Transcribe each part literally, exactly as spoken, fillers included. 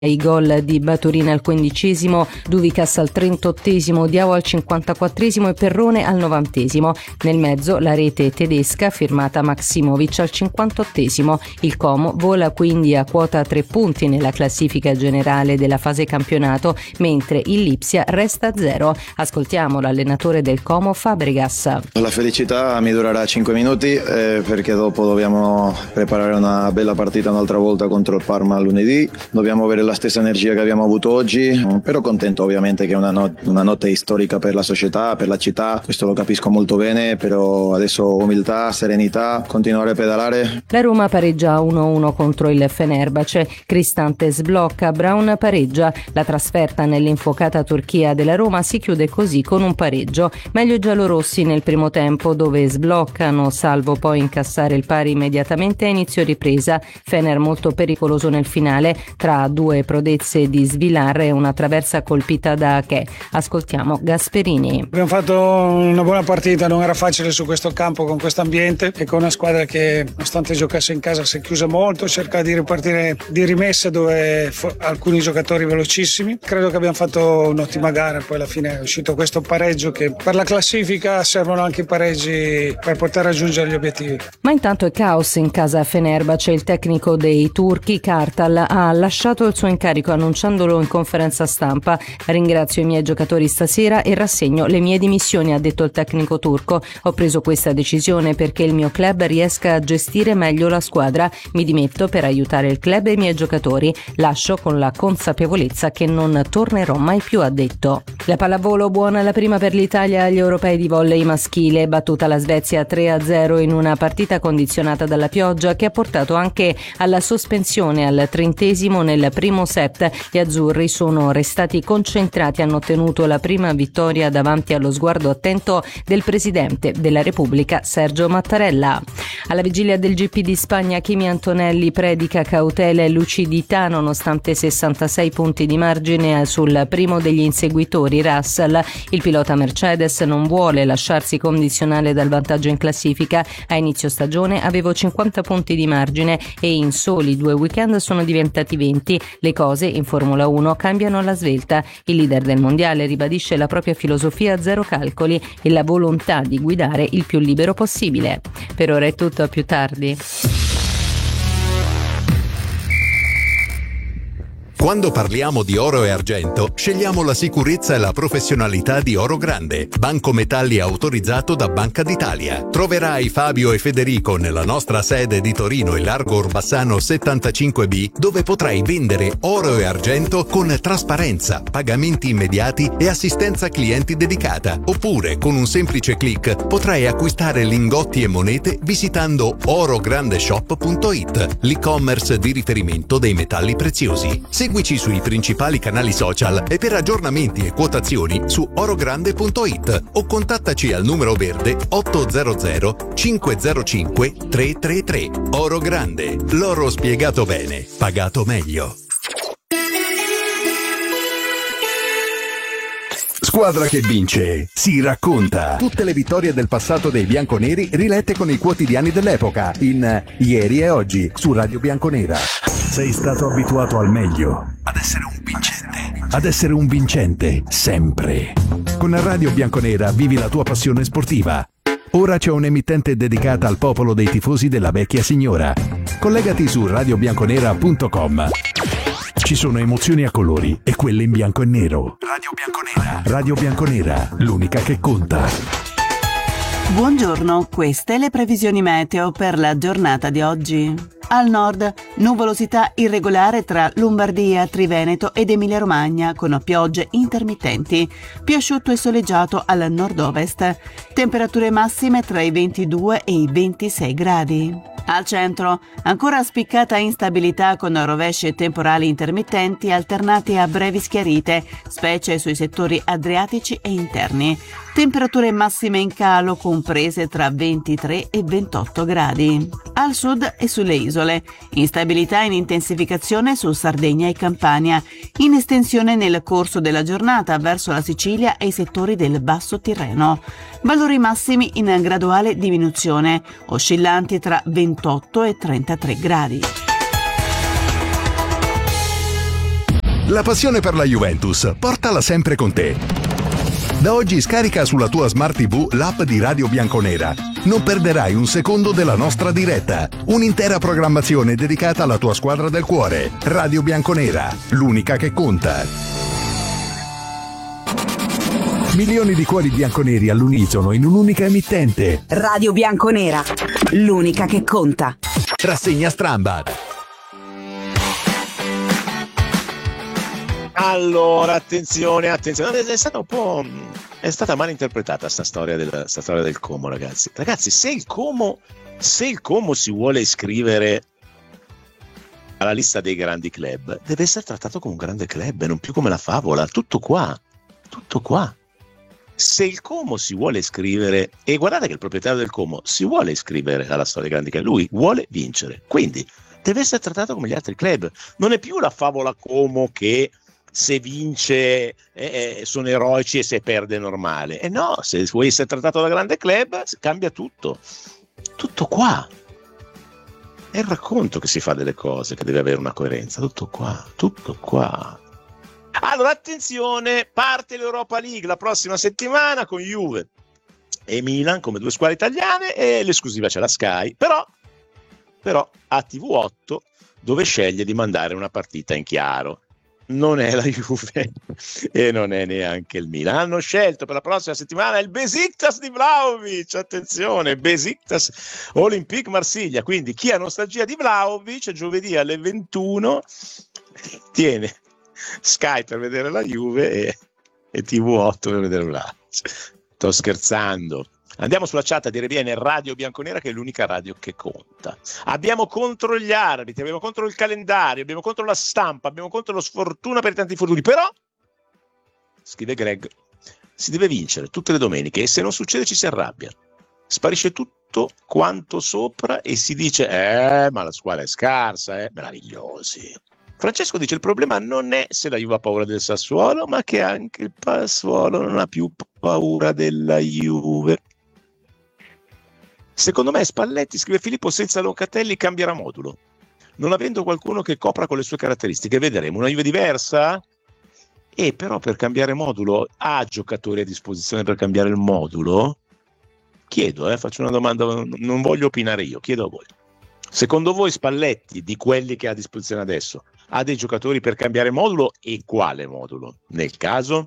I gol di Baturin al quindicesimo, Duvicas al trentottesimo, Diao al cinquantaquattresimo e Perrone al novantesimo. Nel mezzo la rete tedesca firmata Maksimovic al cinquantottesimo. Il Como vola quindi a quota tre punti nella classifica generale della fase campionato, mentre il Lipsia resta a zero. Ascoltiamo l'allenatore del Como, Fabregas. La felicità mi durerà cinque minuti eh, perché dopo dobbiamo preparare una bella partita un'altra volta contro il Parma lunedì. Dobbiamo avere la la stessa energia che abbiamo avuto oggi, però contento ovviamente che è una, not- una notte storica per la società, per la città, questo lo capisco molto bene, però adesso umiltà, serenità, continuare a pedalare. La Roma pareggia uno a uno contro il Fenerbahce, Cristante sblocca, Brown pareggia, la trasferta nell'infuocata Turchia della Roma si chiude così con un pareggio. Meglio i giallorossi nel primo tempo dove sbloccano salvo poi incassare il pari immediatamente a inizio ripresa. Fener molto pericoloso nel finale tra due prodezze di Svilar e una traversa colpita da Ache. Ascoltiamo Gasperini. Abbiamo fatto una buona partita, non era facile su questo campo con questo ambiente e con una squadra che nonostante giocasse in casa si è chiusa molto, cerca di ripartire di rimesse dove f- alcuni giocatori velocissimi. Credo che abbiamo fatto un'ottima gara, poi alla fine è uscito questo pareggio che per la classifica servono anche i pareggi per poter raggiungere gli obiettivi. Ma intanto è caos in casa Fenerbahce. Il tecnico dei turchi Kartal ha lasciato il suo incarico annunciandolo in conferenza stampa. Ringrazio i miei giocatori stasera e rassegno le mie dimissioni, ha detto il tecnico turco. Ho preso questa decisione perché il mio club riesca a gestire meglio la squadra. Mi dimetto per aiutare il club e i miei giocatori. Lascio con la consapevolezza che non tornerò mai più, ha detto. La pallavolo buona la prima per l'Italia agli europei di volley maschile. Battuta la Svezia tre a zero in una partita condizionata dalla pioggia che ha portato anche alla sospensione al trentesimo nel primo set. Gli azzurri sono restati concentrati, hanno ottenuto la prima vittoria davanti allo sguardo attento del presidente della Repubblica Sergio Mattarella. Alla vigilia del G P di Spagna Kimi Antonelli predica cautela e lucidità nonostante sessantasei punti di margine sul primo degli inseguitori Russell. Il pilota Mercedes non vuole lasciarsi condizionare dal vantaggio in classifica. A inizio stagione avevo cinquanta punti di margine e in soli due weekend sono diventati venti. Le cose in Formula uno cambiano alla svelta. Il leader del mondiale ribadisce la propria filosofia zero calcoli e la volontà di guidare il più libero possibile. Per ora è tutto, a più tardi. Quando parliamo di oro e argento, scegliamo la sicurezza e la professionalità di Oro Grande, banco metalli autorizzato da Banca d'Italia. Troverai Fabio e Federico nella nostra sede di Torino in Largo Orbassano settantacinque B, dove potrai vendere oro e argento con trasparenza, pagamenti immediati e assistenza clienti dedicata. Oppure, con un semplice click, potrai acquistare lingotti e monete visitando orograndeshop punto it, l'e-commerce di riferimento dei metalli preziosi. Seguici sui principali canali social e per aggiornamenti e quotazioni su orogrande punto it o contattaci al numero verde ottocento cinquecentocinque trecentotrentatré. Oro Grande, l'oro spiegato bene, pagato meglio. Squadra che vince si racconta. Tutte le vittorie del passato dei bianconeri rilette con i quotidiani dell'epoca in Ieri e Oggi su Radio Bianconera. Sei stato abituato al meglio, ad essere un vincente, ad essere un vincente sempre. Con Radio Bianconera vivi la tua passione sportiva. Ora c'è un'emittente dedicata al popolo dei tifosi della vecchia signora. Collegati su radio bianconera punto com. Ci sono emozioni a colori e quelle in bianco e nero. Radio Bianconera. Radio Bianconera, l'unica che conta. Buongiorno, queste le previsioni meteo per la giornata di oggi. Al nord, nuvolosità irregolare tra Lombardia, Triveneto ed Emilia-Romagna con piogge intermittenti. Più asciutto e soleggiato al nord-ovest. Temperature massime tra i ventidue e i ventisei gradi. Al centro, ancora spiccata instabilità con rovesci e temporali intermittenti alternati a brevi schiarite, specie sui settori adriatici e interni. Temperature massime in calo comprese tra ventitré e ventotto gradi. Al sud e sulle isole, instabilità in intensificazione su Sardegna e Campania, in estensione nel corso della giornata verso la Sicilia e i settori del Basso Tirreno. Valori massimi in graduale diminuzione, oscillanti tra ventotto e trentatré gradi. La passione per la Juventus, portala sempre con te. Da oggi scarica sulla tua Smart tivù l'app di Radio Bianconera. Non perderai un secondo della nostra diretta. Un'intera programmazione dedicata alla tua squadra del cuore. Radio Bianconera, l'unica che conta. Milioni di cuori bianconeri all'unisono in un'unica emittente. Radio Bianconera, l'unica che conta. Rassegna Strambad. Allora, attenzione, attenzione, è stata un po', è stata mal interpretata sta storia del, sta storia del Como, ragazzi. Ragazzi, se il Como, se il Como si vuole iscrivere alla lista dei grandi club, deve essere trattato come un grande club e non più come la favola. Tutto qua, tutto qua. Se il Como si vuole iscrivere, e guardate che il proprietario del Como si vuole iscrivere alla storia dei grandi club, lui vuole vincere, quindi deve essere trattato come gli altri club. Non è più la favola Como che se vince eh, sono eroici e se perde è normale. E eh no, se vuoi essere trattato da grande club cambia tutto. Tutto qua. È il racconto che si fa delle cose che deve avere una coerenza. Tutto qua, tutto qua. Allora, attenzione, parte l'Europa League la prossima settimana con Juve e Milan come due squadre italiane e l'esclusiva c'è la Sky, però, però a T V otto dove sceglie di mandare una partita in chiaro. Non è la Juve e non è neanche il Milan. Hanno scelto per la prossima settimana il Besiktas di Vlahovic. Attenzione, Besiktas Olympique Marsiglia. Quindi chi ha nostalgia di Vlahovic giovedì alle ventuno tiene Sky per vedere la Juve e, e T V otto per vedere Vlahovic. Sto scherzando. Andiamo sulla chat a dire bene Radio Bianconera, che è l'unica radio che conta. Abbiamo contro gli arbitri, abbiamo contro il calendario, abbiamo contro la stampa, abbiamo contro lo sfortuna per i tanti infortuni, però, scrive Greg, si deve vincere tutte le domeniche e se non succede ci si arrabbia. Sparisce tutto quanto sopra e si dice eh ma la squadra è scarsa, eh meravigliosi. Francesco dice il problema non è se la Juve ha paura del Sassuolo, ma che anche il Sassuolo non ha più paura della Juve. Secondo me Spalletti, scrive Filippo, senza Locatelli cambierà modulo. Non avendo qualcuno che copra con le sue caratteristiche, vedremo una Juve diversa? E però per cambiare modulo, ha giocatori a disposizione per cambiare il modulo? Chiedo, eh, faccio una domanda, non voglio opinare io, chiedo a voi. Secondo voi Spalletti, di quelli che ha a disposizione adesso, ha dei giocatori per cambiare modulo e quale modulo? Nel caso?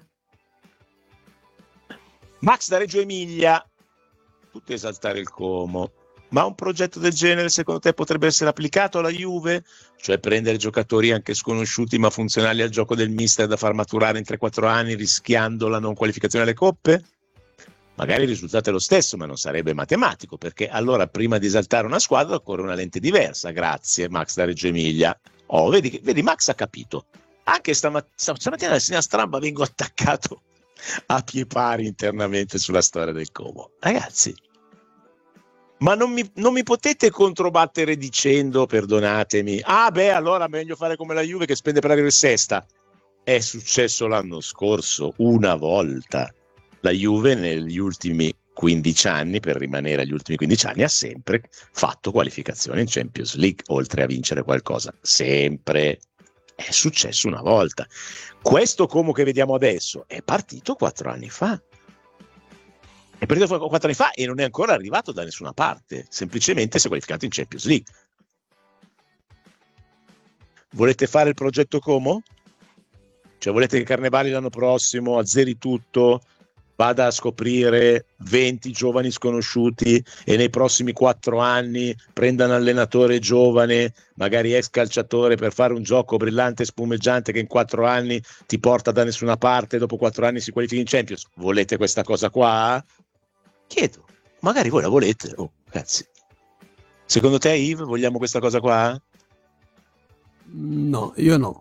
Max da Reggio Emilia. Tutti esaltare il Como, ma un progetto del genere secondo te potrebbe essere applicato alla Juve? Cioè prendere giocatori anche sconosciuti ma funzionali al gioco del mister da far maturare in tre quattro anni rischiando la non qualificazione alle coppe? Magari il risultato è lo stesso, ma non sarebbe matematico, perché allora prima di esaltare una squadra occorre una lente diversa. Grazie Max da Reggio Emilia. Oh, vedi, vedi Max ha capito. Anche stamat- stamattina alla Segna Stramba vengo attaccato a pie pari internamente sulla storia del Como. Ragazzi, ma non mi, non mi potete controbattere dicendo, perdonatemi, ah beh allora meglio fare come la Juve che spende per arrivare sesta. È successo l'anno scorso una volta. La Juve negli ultimi quindici anni, per rimanere agli ultimi quindici anni, ha sempre fatto qualificazione in Champions League, oltre a vincere qualcosa. Sempre. È successo una volta. Questo Como che vediamo adesso è partito quattro anni fa. È partito quattro anni fa e non è ancora arrivato da nessuna parte. Semplicemente si è qualificato in Champions League. Volete fare il progetto Como? Cioè volete che Carnevali l'anno prossimo azzeri tutto, vada a scoprire venti giovani sconosciuti e nei prossimi quattro anni prenda un allenatore giovane, magari ex calciatore, per fare un gioco brillante e spumeggiante che in quattro anni ti porta da nessuna parte e dopo quattro anni si qualifica in Champions? Volete questa cosa qua? Chiedo, magari voi la volete. Oh, ragazzi, secondo te Yves vogliamo questa cosa qua? No, io no.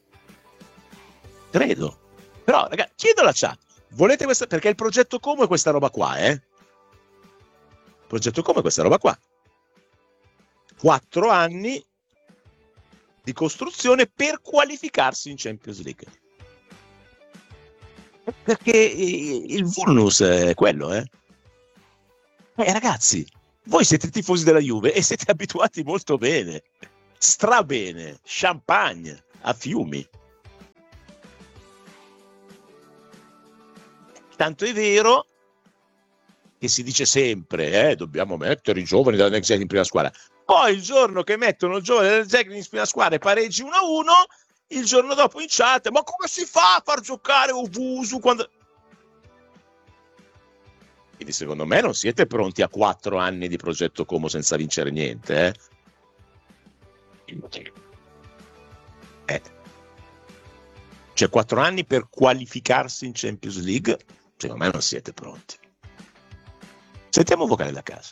Credo. Però ragazzi, chiedo alla chat. Volete questa? Perché il progetto Como è questa roba qua, eh? Il progetto Como è questa roba qua. Quattro anni di costruzione per qualificarsi in Champions League. Perché il vulnus è quello, eh? Eh, ragazzi, voi siete tifosi della Juve e siete abituati molto bene, strabene, champagne a fiumi. Tanto è vero che si dice sempre eh, dobbiamo mettere i giovani della Next Gen in prima squadra, poi il giorno che mettono il giovane della Next Gen in prima squadra e pareggi uno a uno, il giorno dopo in chat ma come si fa a far giocare Owusu quando... Quindi secondo me non siete pronti a quattro anni di progetto Como senza vincere niente, eh? Eh. Cioè quattro anni per qualificarsi in Champions League, secondo me non siete pronti. Sentiamo un vocale da casa.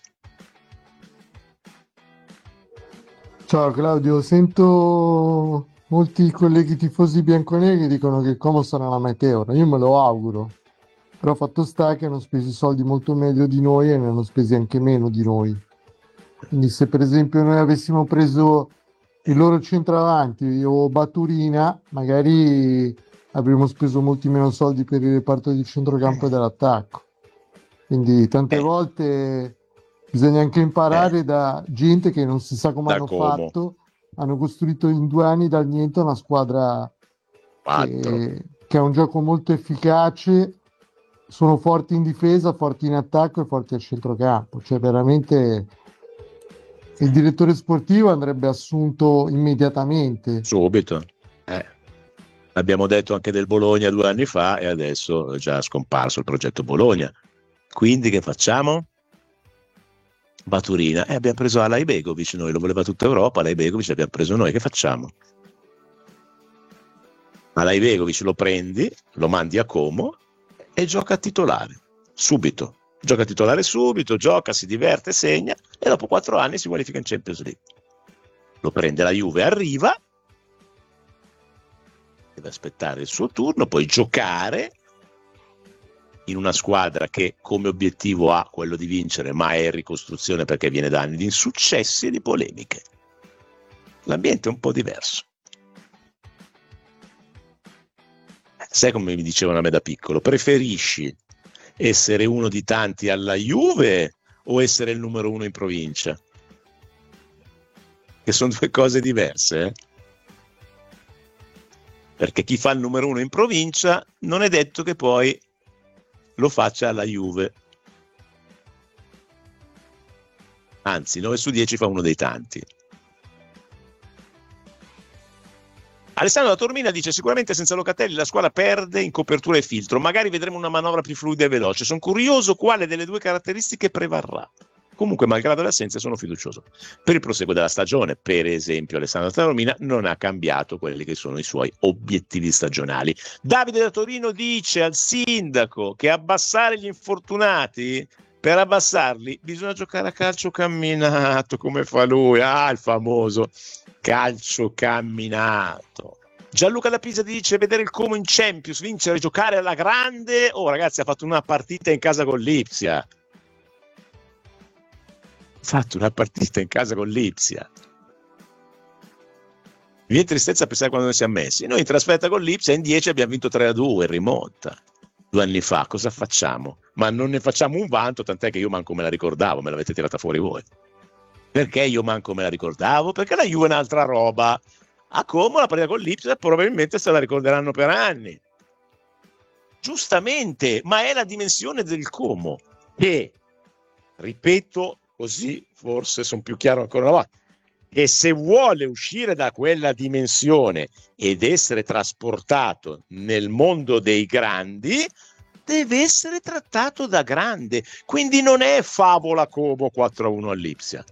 Ciao Claudio, sento molti colleghi tifosi bianconeri che dicono che il Como sarà la meteora, io me lo auguro, però fatto sta che hanno speso i soldi molto meglio di noi e ne hanno spesi anche meno di noi. Quindi se per esempio noi avessimo preso il loro centravanti o Baturina, magari avremmo speso molti meno soldi per il reparto di centrocampo e dell'attacco. Quindi tante eh. volte bisogna anche imparare eh. da gente che non si sa come da hanno Como. fatto, hanno costruito in due anni dal niente una squadra che, che ha un gioco molto efficace, sono forti in difesa, forti in attacco e forti al centrocampo, cioè veramente il direttore sportivo andrebbe assunto immediatamente. Subito. Eh. L'abbiamo detto anche del Bologna due anni fa e adesso è già scomparso il progetto Bologna. Quindi che facciamo? Baturina. Eh, abbiamo preso Alay Begovic, noi lo voleva tutta Europa, Alay Begovic l'abbiamo preso noi, che facciamo? Alay Begovic lo prendi, lo mandi a Como e gioca a titolare, subito. Gioca a titolare subito, gioca, si diverte, segna e dopo quattro anni si qualifica in Champions League. Lo prende la Juve, arriva, deve aspettare il suo turno, poi giocare in una squadra che come obiettivo ha quello di vincere, ma è in ricostruzione perché viene da anni di insuccessi e di polemiche. L'ambiente è un po' diverso. Sai come mi dicevano a me da piccolo? Preferisci essere uno di tanti alla Juve o essere il numero uno in provincia? Che sono due cose diverse, eh? Perché chi fa il numero uno in provincia non è detto che poi lo faccia alla Juve. Anzi, nove su dieci fa uno dei tanti. Alessandro da Tormina dice sicuramente senza Locatelli la squadra perde in copertura e filtro, magari vedremo una manovra più fluida e veloce, sono curioso quale delle due caratteristiche prevarrà. Comunque malgrado le assenze sono fiducioso per il proseguo della stagione. Per esempio Alessandro da Tormina non ha cambiato quelli che sono i suoi obiettivi stagionali. Davide da Torino dice al sindaco che abbassare gli infortunati, per abbassarli bisogna giocare a calcio camminato come fa lui, ah il famoso calcio camminato. Gianluca da Pisa dice vedere il Como in Champions, vincere, giocare alla grande. Oh ragazzi, ha fatto una partita in casa con l'Ipsia, ha fatto una partita in casa con l'Ipsia. Mi viene tristezza a pensare quando noi siamo messi, noi in trasferta con l'Ipsia in dieci abbiamo vinto tre a due in rimonta due anni fa. Cosa facciamo? Ma non ne facciamo un vanto, tant'è che io manco me la ricordavo, me l'avete tirata fuori voi. Perché io manco me la ricordavo? Perché la Juve è un'altra roba. A Como la partita con l'Ipsia probabilmente se la ricorderanno per anni. Giustamente, ma è la dimensione del Como che, ripeto, così forse sono più chiaro ancora una volta, e se vuole uscire da quella dimensione ed essere trasportato nel mondo dei grandi, deve essere trattato da grande. Quindi non è favola Como quattro a uno all'Ipsia.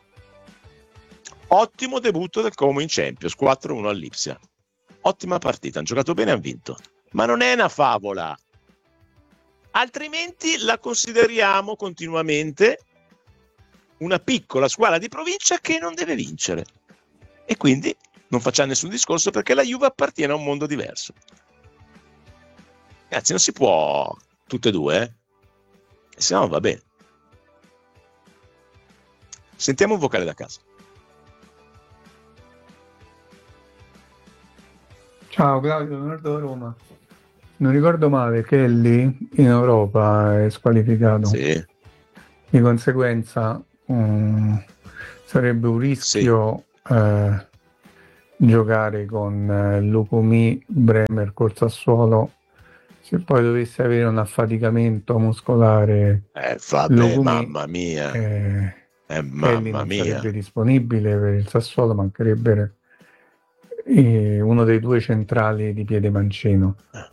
Ottimo debutto del Como in Champions, quattro a uno all'Ipsia. Ottima partita, hanno giocato bene e hanno vinto. Ma non è una favola. Altrimenti la consideriamo continuamente una piccola squadra di provincia che non deve vincere. E quindi non facciamo nessun discorso perché la Juve appartiene a un mondo diverso. Ragazzi, non si può tutte e due, eh? Se no va bene. Sentiamo un vocale da casa. Ciao Claudio, Nord Roma. Non ricordo male, Kelly in Europa è squalificato. Sì. Di conseguenza um, sarebbe un rischio sì. eh, giocare con eh, Lukumi, Bremer, col Sassuolo se poi dovesse avere un affaticamento muscolare, eh, vabbè, Lugumi, mamma mia, eh, eh, Kelly mamma non mia, sarebbe disponibile per il Sassuolo, mancherebbe eh, uno dei due centrali di piede mancino.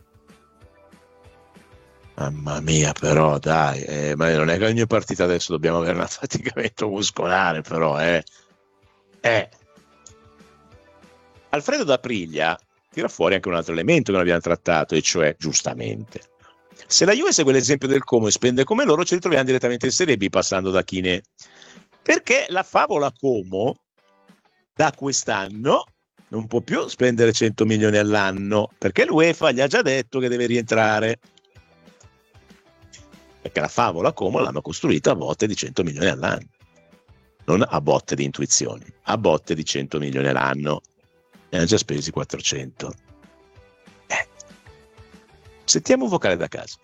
mamma mia, però dai, eh, ma non è che ogni partita adesso dobbiamo avere un affaticamento muscolare, però eh. eh. Alfredo D'Aprilia tira fuori anche un altro elemento che non abbiamo trattato, e cioè, giustamente, se la Juve segue l'esempio del Como e spende come loro, ci ritroviamo direttamente in Serie B passando da Chine, perché la favola Como da quest'anno non può più spendere cento milioni all'anno, perché l'UEFA gli ha già detto che deve rientrare, perché la favola Como l'hanno costruita a botte di cento milioni all'anno, non a botte di intuizioni, a botte di cento milioni all'anno. Ne hanno già spesi quattrocento. Eh. Sentiamo un vocale da casa.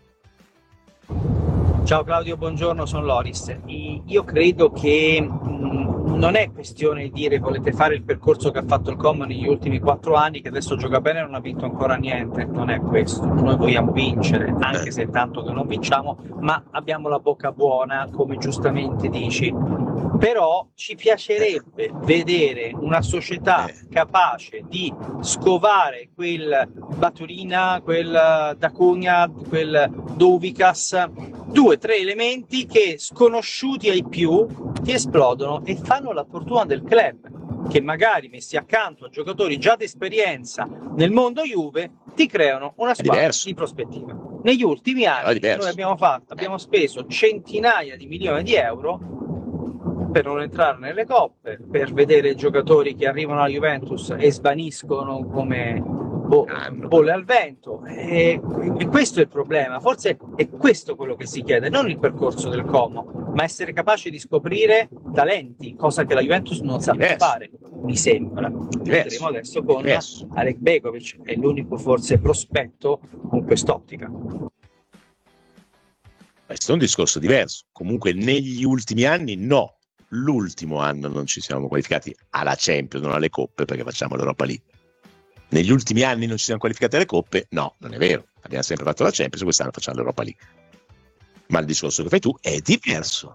Ciao Claudio, buongiorno, sono Loris. Io credo che mh, non è questione di dire volete fare il percorso che ha fatto il Como negli ultimi quattro anni, che adesso gioca bene e non ha vinto ancora niente, non è questo. Noi vogliamo vincere, anche se è tanto che non vinciamo, ma abbiamo la bocca buona, come giustamente dici. Però ci piacerebbe vedere una società capace di scovare quel Baturina, quel D'Acunha, quel Douvikas, due, tre elementi che, sconosciuti ai più, ti esplodono e fanno la fortuna del club, che magari messi accanto a giocatori già di esperienza nel mondo Juve ti creano una squadra di prospettiva. Negli ultimi anni noi abbiamo, fatto, abbiamo speso centinaia di milioni di euro per non entrare nelle coppe, per vedere giocatori che arrivano alla Juventus e svaniscono come bo- bolle al vento, e, e questo è il problema. Forse è questo quello che si chiede, non il percorso del Como, ma essere capaci di scoprire talenti, cosa che la Juventus non sa più fare, mi sembra. Vedremo adesso con Alek Begovic, è l'unico forse prospetto con quest'ottica. Questo è un discorso diverso. Comunque negli ultimi anni no. L'ultimo anno non ci siamo qualificati alla Champions, non alle coppe, perché facciamo l'Europa League. Negli ultimi anni non ci siamo qualificati alle coppe? No, non è vero. Abbiamo sempre fatto la Champions, quest'anno facciamo l'Europa League. Ma il discorso che fai tu è diverso.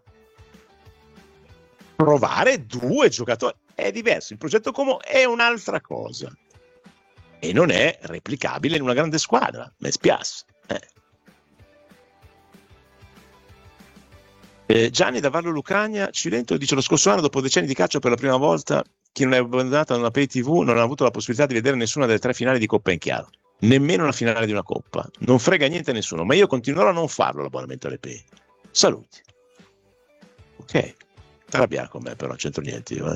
Provare due giocatori è diverso. Il progetto Como è un'altra cosa. E non è replicabile in una grande squadra. Me spiace. Eh. Eh, Gianni da Vallo Lucania Cilento dice: lo scorso anno, dopo decenni di calcio, per la prima volta chi non è abbandonato a una pay tivù non ha avuto la possibilità di vedere nessuna delle tre finali di Coppa in chiaro, nemmeno la finale di una Coppa. Non frega niente a nessuno, ma io continuerò a non farlo l'abbonamento alle pay. Saluti. Ok, arrabbiare con me, però non c'entro niente io, eh.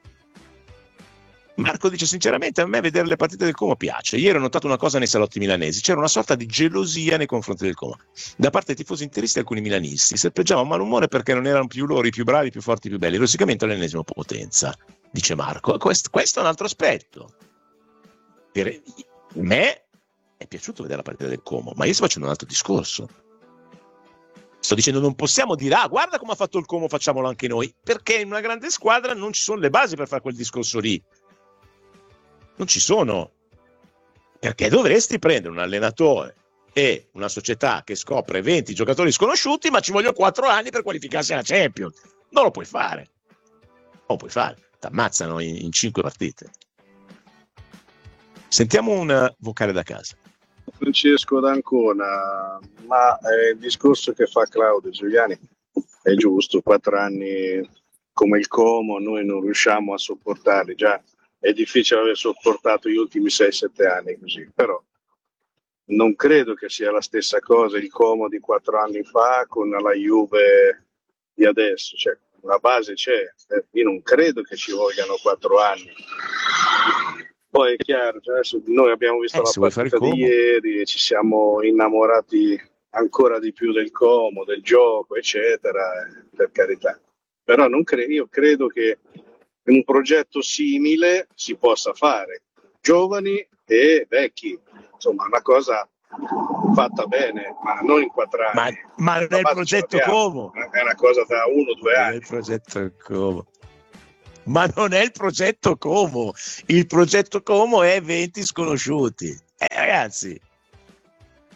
Marco dice: sinceramente a me vedere le partite del Como piace. Ieri ho notato una cosa nei salotti milanesi: c'era una sorta di gelosia nei confronti del Como da parte dei tifosi interisti e alcuni milanisti. Serpeggiavano malumore perché non erano più loro i più bravi, i più forti, i più belli, rosicamente all'ennesima potenza, dice Marco. Questo, questo è un altro aspetto. Per me è piaciuto vedere la partita del Como, ma io sto facendo un altro discorso. Sto dicendo, non possiamo dire: ah, guarda come ha fatto il Como, facciamolo anche noi, perché in una grande squadra non ci sono le basi per fare quel discorso lì. Non ci sono, perché dovresti prendere un allenatore e una società che scopre venti giocatori sconosciuti, ma ci vogliono quattro anni per qualificarsi alla Champions. Non lo puoi fare, non lo puoi fare, ti ammazzano in, in cinque partite. Sentiamo un vocale da casa. Francesco d'Ancona, ma eh, il discorso che fa Claudio Giuliani è giusto. Quattro anni come il Como noi non riusciamo a sopportarli, già è difficile aver sopportato gli ultimi sei sette anni così, però non credo che sia la stessa cosa il Como di quattro anni fa con la Juve di adesso. Cioè, la base c'è, io non credo che ci vogliano quattro anni. Poi è chiaro, cioè adesso noi abbiamo visto eh, la partita di ieri e ci siamo innamorati ancora di più del Como, del gioco, eccetera, per carità. Però non cre- io credo che un progetto simile si possa fare, giovani e vecchi, insomma una cosa fatta bene, ma non in quattro anni. Ma, ma non è il progetto Como, è una cosa da uno o due anni. Non è il progetto Como. Ma non è il progetto Como, il progetto Como è venti sconosciuti. Eh, ragazzi,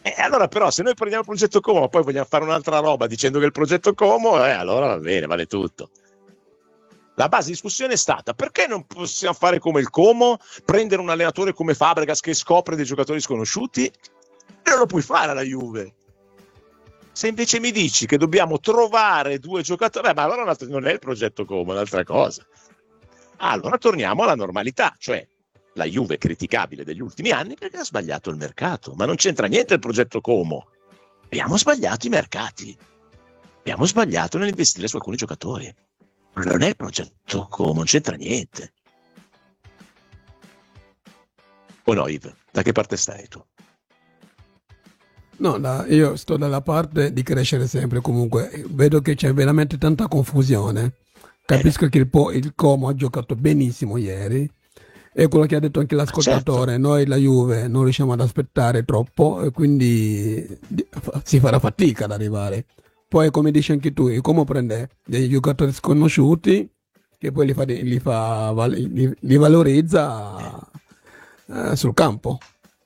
E allora però se noi prendiamo il progetto Como ma poi vogliamo fare un'altra roba dicendo che il progetto Como, eh, allora va bene, vale tutto. La base di discussione è stata: perché non possiamo fare come il Como, prendere un allenatore come Fabregas che scopre dei giocatori sconosciuti? E non lo puoi fare alla Juve. Se invece mi dici che dobbiamo trovare due giocatori, beh, ma allora non è il progetto Como, è un'altra cosa. Allora torniamo alla normalità, cioè la Juve criticabile degli ultimi anni perché ha sbagliato il mercato, ma non c'entra niente il progetto Como. Abbiamo sbagliato i mercati, abbiamo sbagliato nell'investire su alcuni giocatori. Non è il progetto Como, non c'entra niente. O no, Yves? Da che parte stai tu? No, da, io sto dalla parte di crescere sempre. Comunque vedo che c'è veramente tanta confusione. Capisco eh. che il, po- il Como ha giocato benissimo ieri, e quello che ha detto anche l'ascoltatore, certo. Noi la Juve non riusciamo ad aspettare troppo e quindi si farà fatica ad arrivare. Poi, come dici anche tu, come prende dei giocatori sconosciuti che poi li, fa, li, fa, li, li valorizza eh, sul campo.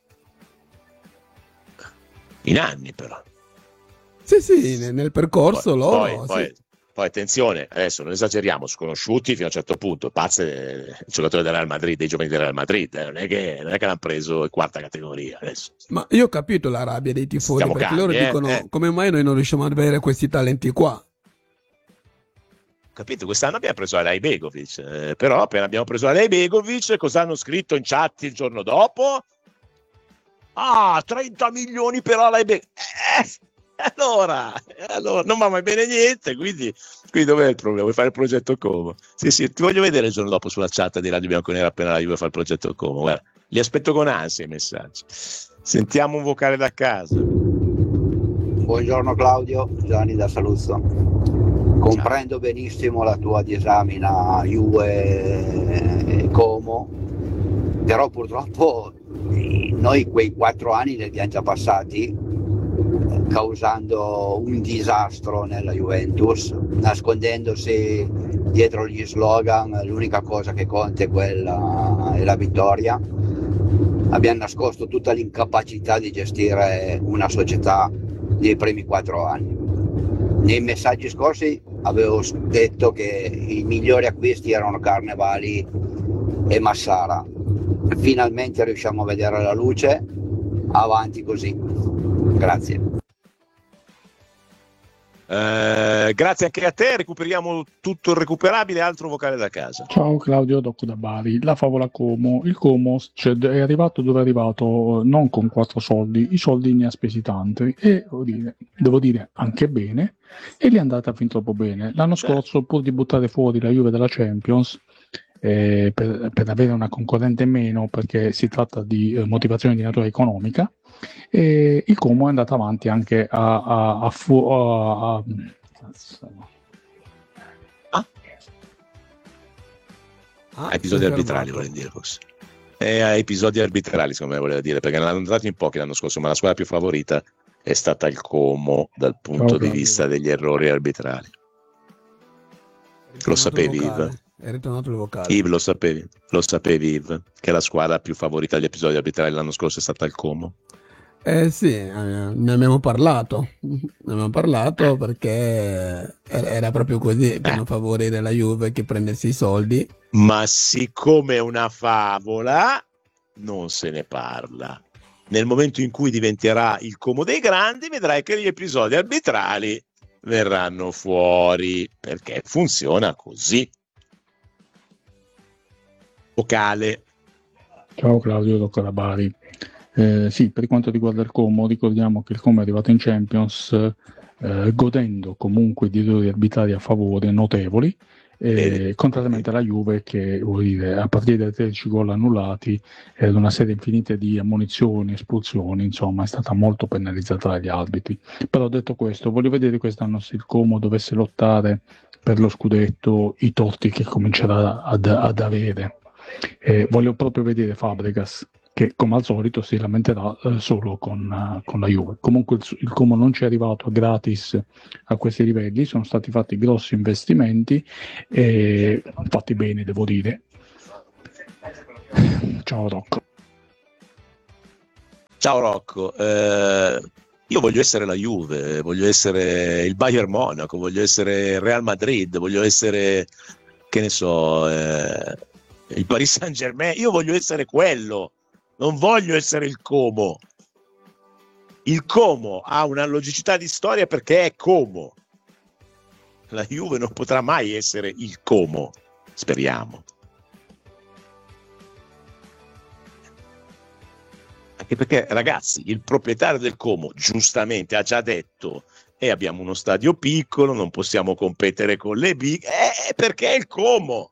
In anni però. Sì, sì, nel, nel percorso poi, loro. Poi, sì. poi, poi attenzione, adesso non esageriamo, sconosciuti fino a un certo punto, pazze il giocatore del Real Madrid, dei giovani del Real Madrid, eh, non è che non è che l'hanno preso in quarta categoria adesso. Ma io ho capito la rabbia dei tifosi, Stiamo perché calmi, loro eh, dicono eh. come mai noi non riusciamo ad avere questi talenti qua. Capito? Quest'anno abbiamo preso Alej Begovic, eh, però appena abbiamo preso Alej Begovic, cosa hanno scritto in chat il giorno dopo? Ah, trenta milioni per Alej Begovic. Eh, allora, allora, non va mai bene niente, quindi, quindi dov'è il problema? Vuoi fare il progetto Como? Sì, sì, ti voglio vedere il giorno dopo sulla chat di Radio Bianconera appena la Juve fa il progetto Como. Guarda, li aspetto con ansia i messaggi. Sentiamo un vocale da casa. Buongiorno Claudio, Gianni da Saluzzo. Comprendo benissimo la tua disamina Juve e Como, però purtroppo noi quei quattro anni li abbiamo già passati causando un disastro nella Juventus, nascondendosi dietro gli slogan l'unica cosa che conta è quella è la vittoria. Abbiamo nascosto tutta l'incapacità di gestire una società nei primi quattro anni. Nei messaggi scorsi avevo detto che i migliori acquisti erano Carnevali e Massara. Finalmente riusciamo a vedere la luce, avanti così. Grazie. Eh, grazie anche a te, recuperiamo tutto il recuperabile. Altro vocale da casa. Ciao Claudio, Docco da Bari. La favola Como, il Como cioè, è arrivato dove è arrivato non con quattro soldi, i soldi ne ha spesi tanti e devo dire, devo dire anche bene, e li è andata fin troppo bene. L'anno scorso, pur di buttare fuori la Juve dalla Champions eh, per, per avere una concorrente meno, perché si tratta di eh, motivazione di natura economica, e il Como è andato avanti anche a, a, a, fu- a, a Ah, episodi arbitrali vuole dire forse. Eh, a episodi arbitrali secondo me voleva dire, perché ne hanno entrati in pochi l'anno scorso, ma la squadra più favorita è stata il Como dal punto Oh, di vista degli errori arbitrali. Lo sapevi, Yves? È ritornato il vocale. Yves, lo sapevi? Lo sapevi, Yves? Che la squadra più favorita degli episodi arbitrali l'anno scorso è stata il Como? Eh sì, eh, ne abbiamo parlato, ne abbiamo parlato perché era proprio così, per non favorire la Juve che prendesse i soldi. Ma siccome è una favola, non se ne parla. Nel momento in cui diventerà il Como dei grandi, vedrai che gli episodi arbitrali verranno fuori, perché funziona così. Vocale. Ciao Claudio, Docco da Bari. Eh, sì, per quanto riguarda il Como, ricordiamo che il Como è arrivato in Champions eh, godendo comunque di errori arbitrari a favore notevoli, eh, contrariamente alla Juve che, vuol dire, a partire dai tredici gol annullati ed una serie infinita di ammonizioni, espulsioni, insomma è stata molto penalizzata dagli arbitri. Però detto questo, voglio vedere quest'anno se il Como dovesse lottare per lo scudetto i torti che comincerà ad, ad avere. Eh, voglio proprio vedere Fabregas, che come al solito si lamenterà eh, solo con, uh, con la Juve. Comunque il, il Como non ci è arrivato gratis a questi livelli, sono stati fatti grossi investimenti e fatti bene, devo dire. Ciao Rocco. Ciao Rocco, eh, io voglio essere la Juve, voglio essere il Bayern Monaco, voglio essere il Real Madrid, voglio essere, che ne so, eh, il Paris Saint-Germain. Io voglio essere quello, non voglio essere il Como. Il Como ha una logicità di storia perché è Como. La Juve non potrà mai essere il Como, speriamo. Anche perché, ragazzi, il proprietario del Como giustamente ha già detto e eh, abbiamo uno stadio piccolo, non possiamo competere con le big, eh, perché è il Como.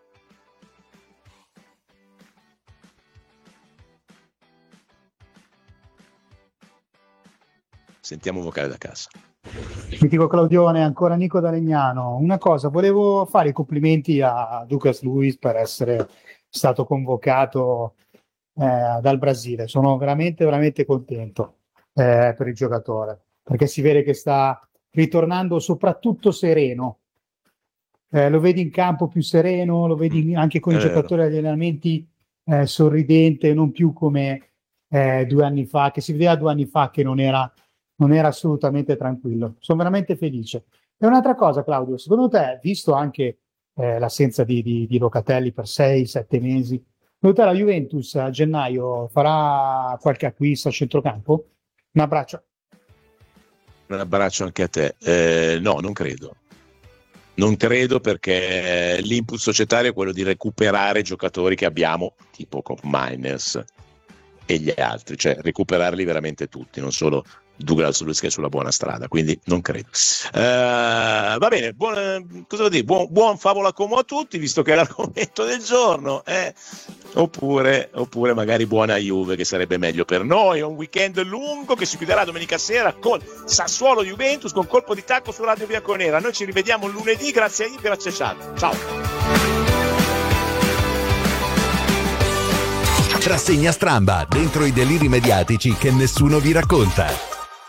Sentiamo un vocale da casa. Mitico Claudione, ancora Nico da Legnano. Una cosa, volevo fare i complimenti a Lucas Luis per essere stato convocato eh, dal Brasile. Sono veramente, veramente contento eh, per il giocatore, perché si vede che sta ritornando soprattutto sereno. Eh, lo vedi in campo più sereno, lo vedi anche con i giocatori agli allenamenti eh, sorridente, non più come eh, due anni fa, che si vedeva due anni fa che non era non era assolutamente tranquillo. Sono veramente felice. E un'altra cosa, Claudio, secondo te, visto anche eh, l'assenza di, di, di Locatelli per sei sette mesi, secondo te la Juventus a gennaio farà qualche acquisto a centrocampo? Un abbraccio. Un abbraccio anche a te. Eh, no, non credo. Non credo, perché l'input societario è quello di recuperare giocatori che abbiamo, tipo con Miners e gli altri, cioè recuperarli veramente tutti, non solo Douglas Luiz che è sulla buona strada, quindi non credo. Uh, va bene, buon, cosa vuol dire? Buon, buon favola Como a tutti, visto che è l'argomento del giorno, eh? oppure, oppure magari buona Juve, che sarebbe meglio per noi. È un weekend lungo che si chiuderà domenica sera con Sassuolo Juventus, con colpo di tacco su Radio Bianconera. Noi ci rivediamo lunedì, grazie a Ivi, grazie a Ciao. Ciao. Rassegna stramba dentro i deliri mediatici che nessuno vi racconta.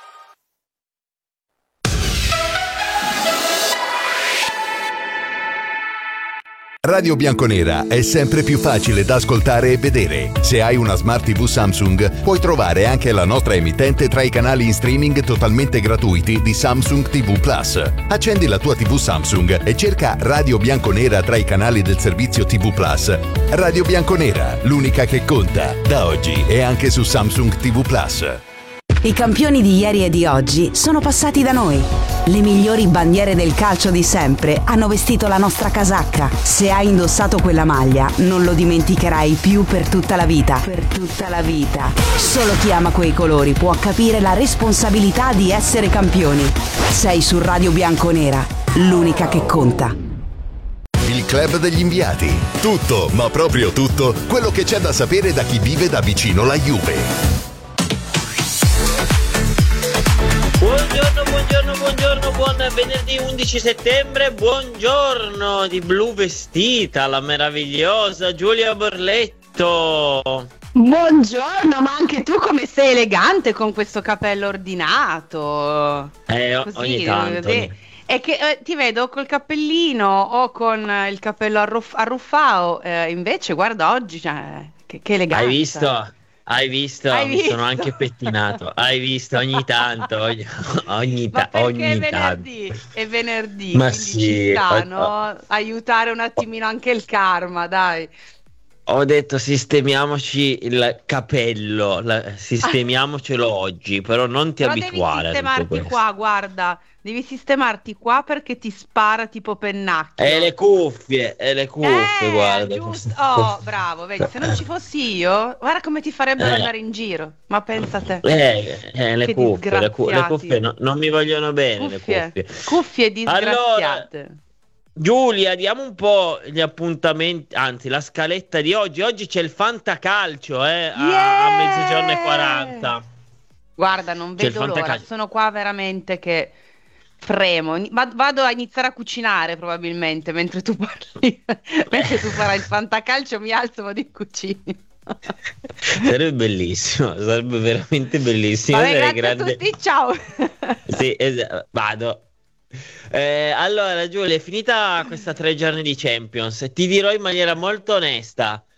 Radio Bianconera è sempre più facile da ascoltare e vedere. Se hai una Smart tivù Samsung, puoi trovare anche la nostra emittente tra i canali in streaming totalmente gratuiti di Samsung tivù Plus. Accendi la tua tivù Samsung e cerca Radio Bianconera tra i canali del servizio tivù Plus. Radio Bianconera, l'unica che conta, da oggi e anche su Samsung tivù Plus. I campioni di ieri e di oggi sono passati da noi. Le migliori bandiere del calcio di sempre hanno vestito la nostra casacca. Se hai indossato quella maglia, non lo dimenticherai più per tutta la vita. Per tutta la vita. Solo chi ama quei colori può capire la responsabilità di essere campioni. Sei su Radio Bianconera, l'unica che conta. Il Club degli Inviati. Tutto, ma proprio tutto, quello che c'è da sapere da chi vive da vicino la Juve. Buongiorno, buongiorno, buongiorno, buon venerdì undici settembre, buongiorno di blu vestita, la meravigliosa Giulia Borletto. Buongiorno, ma anche tu come sei elegante con questo capello ordinato. Eh, Così, ogni tanto. Ogni... È che eh, ti vedo col cappellino o con eh, il cappello arruff- arruffao, eh, invece guarda oggi, cioè, che, che eleganza. Hai visto? Hai visto? Hai Mi visto? sono anche pettinato. Hai visto? Ogni tanto, ogni, ogni, ta- Ma perché ogni è venerdì? tanto. È venerdì, Ma quindi sì, ci sta, ho- no? Aiutare un attimino anche il karma, dai. Ho detto sistemiamoci il capello, la- sistemiamocelo oggi, però non ti Però abituare devi a tutto sistemarti questo. qua, guarda, devi sistemarti qua perché ti spara tipo pennacchio. E le cuffie, e le cuffie, Eh, guarda. giusto. Oh, bravo, vedi, se non ci fossi io, guarda come ti farebbero Eh. andare in giro. Ma pensa te. Eh, eh, le Che cuffie, le, cu- le disgraziati. cuffie no- non mi vogliono bene, Cuffie, le cuffie. cuffie disgraziate. Giulia, diamo un po' gli appuntamenti, anzi la scaletta di oggi. Oggi c'è il Fantacalcio, eh, a, Yeah! a mezzogiorno e quaranta. Guarda, non C'è il vedo l'ora, fantacalcio. sono qua veramente che fremo. Ni- va- Vado a iniziare a cucinare probabilmente mentre tu parli. Mentre tu farai il fantacalcio mi alzo e vado in cucina. Sarebbe bellissimo, sarebbe veramente bellissimo. Vabbè, Sarei grazie grande- a tutti, ciao. Sì, esatto, vado. Eh, allora Giulia, è finita questa tre giorni di Champions. Ti dirò in maniera molto onesta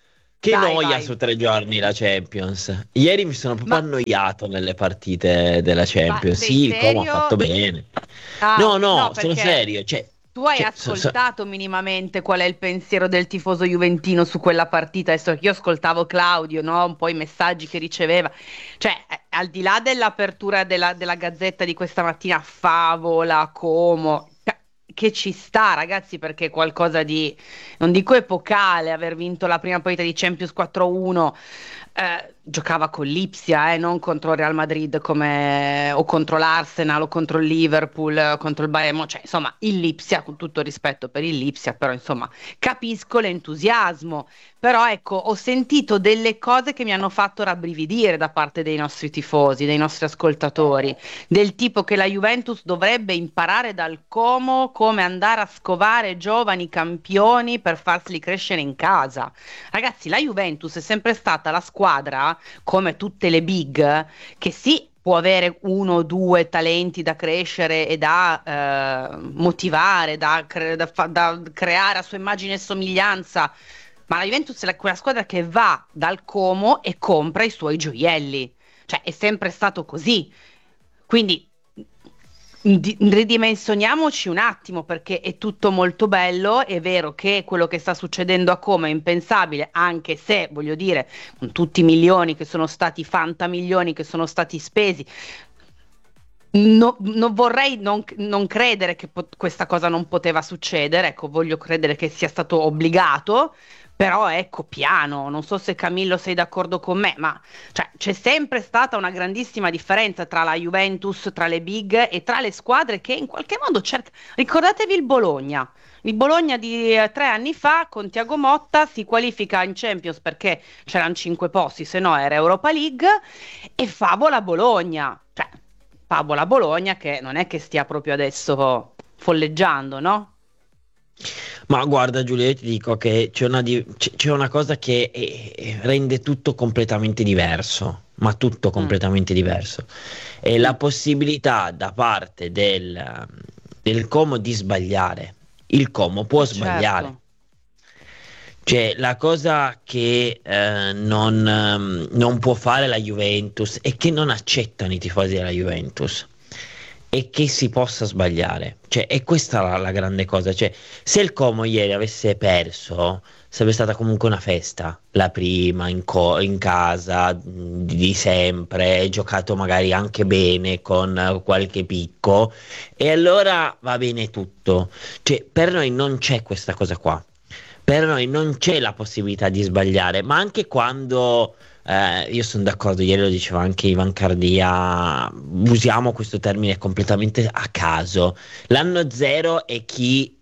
Che Dai, noia vai. su tre giorni la Champions. Ieri mi sono proprio Ma- annoiato nelle partite della Champions. sei Sì, il Como ha serio? fatto bene. Ah, No, no, no, sono perché serio. Cioè, tu hai cioè, so- so- ascoltato minimamente qual è il pensiero del tifoso juventino su quella partita? Adesso io ascoltavo Claudio, no? Un po' i messaggi che riceveva. Cioè, eh, al di là dell'apertura della, della Gazzetta di questa mattina, Favola, Como, cioè, che ci sta, ragazzi, perché è qualcosa di, non dico epocale, aver vinto la prima partita di Champions quattro a uno. Eh, giocava con l'Ipsia, eh, non contro il Real Madrid come, o contro l'Arsenal o contro il Liverpool, o contro il Bayern, cioè insomma il Lipsia, con tutto il rispetto per il Lipsia, però insomma capisco l'entusiasmo, però ecco ho sentito delle cose che mi hanno fatto rabbrividire da parte dei nostri tifosi, dei nostri ascoltatori, del tipo che la Juventus dovrebbe imparare dal Como come andare a scovare giovani campioni per farseli crescere in casa. Ragazzi, la Juventus è sempre stata la squadra, come tutte le big, che sì, può avere uno o due talenti da crescere e da eh, motivare, da, cre- da fa- da creare a sua immagine e somiglianza, ma la Juventus è la- quella squadra che va dal Como e compra i suoi gioielli, cioè è sempre stato così. Quindi di- ridimensioniamoci un attimo, perché è tutto molto bello, è vero che quello che sta succedendo a Como è impensabile, anche se, voglio dire, con tutti i milioni che sono stati, fantamilioni che sono stati spesi, no- non vorrei non, non credere che po- questa cosa non poteva succedere, ecco, voglio credere che sia stato obbligato. Però ecco, piano, non so se Camillo sei d'accordo con me, ma cioè, c'è sempre stata una grandissima differenza tra la Juventus, tra le big e tra le squadre che in qualche modo cercano. Ricordatevi il Bologna. Il Bologna di eh, tre anni fa con Thiago Motta si qualifica in Champions perché c'erano cinque posti, se no era Europa League, e favola Bologna. Cioè, favola Bologna che non è che stia proprio adesso folleggiando, no? Ma guarda Giulia, io ti dico che c'è una, di- c'è c'è una cosa che eh, eh, rende tutto completamente diverso, ma tutto completamente diverso. È la possibilità da parte del, del Como di sbagliare. Il Como può sbagliare. Certo. Cioè, la cosa che eh, non, ehm, non può fare la Juventus e che non accettano i tifosi della Juventus è che si possa sbagliare. Cioè, è questa la, la grande cosa. Cioè, se il Como ieri avesse perso, sarebbe stata comunque una festa, la prima in, co- in casa mh, di, di sempre, giocato magari anche bene con eh, qualche picco, e allora va bene tutto. Cioè, per noi non c'è questa cosa qua. Per noi non c'è la possibilità di sbagliare, ma anche quando eh, io sono d'accordo, ieri lo diceva anche Ivan Cardia, usiamo questo termine completamente a caso. L'anno zero è chi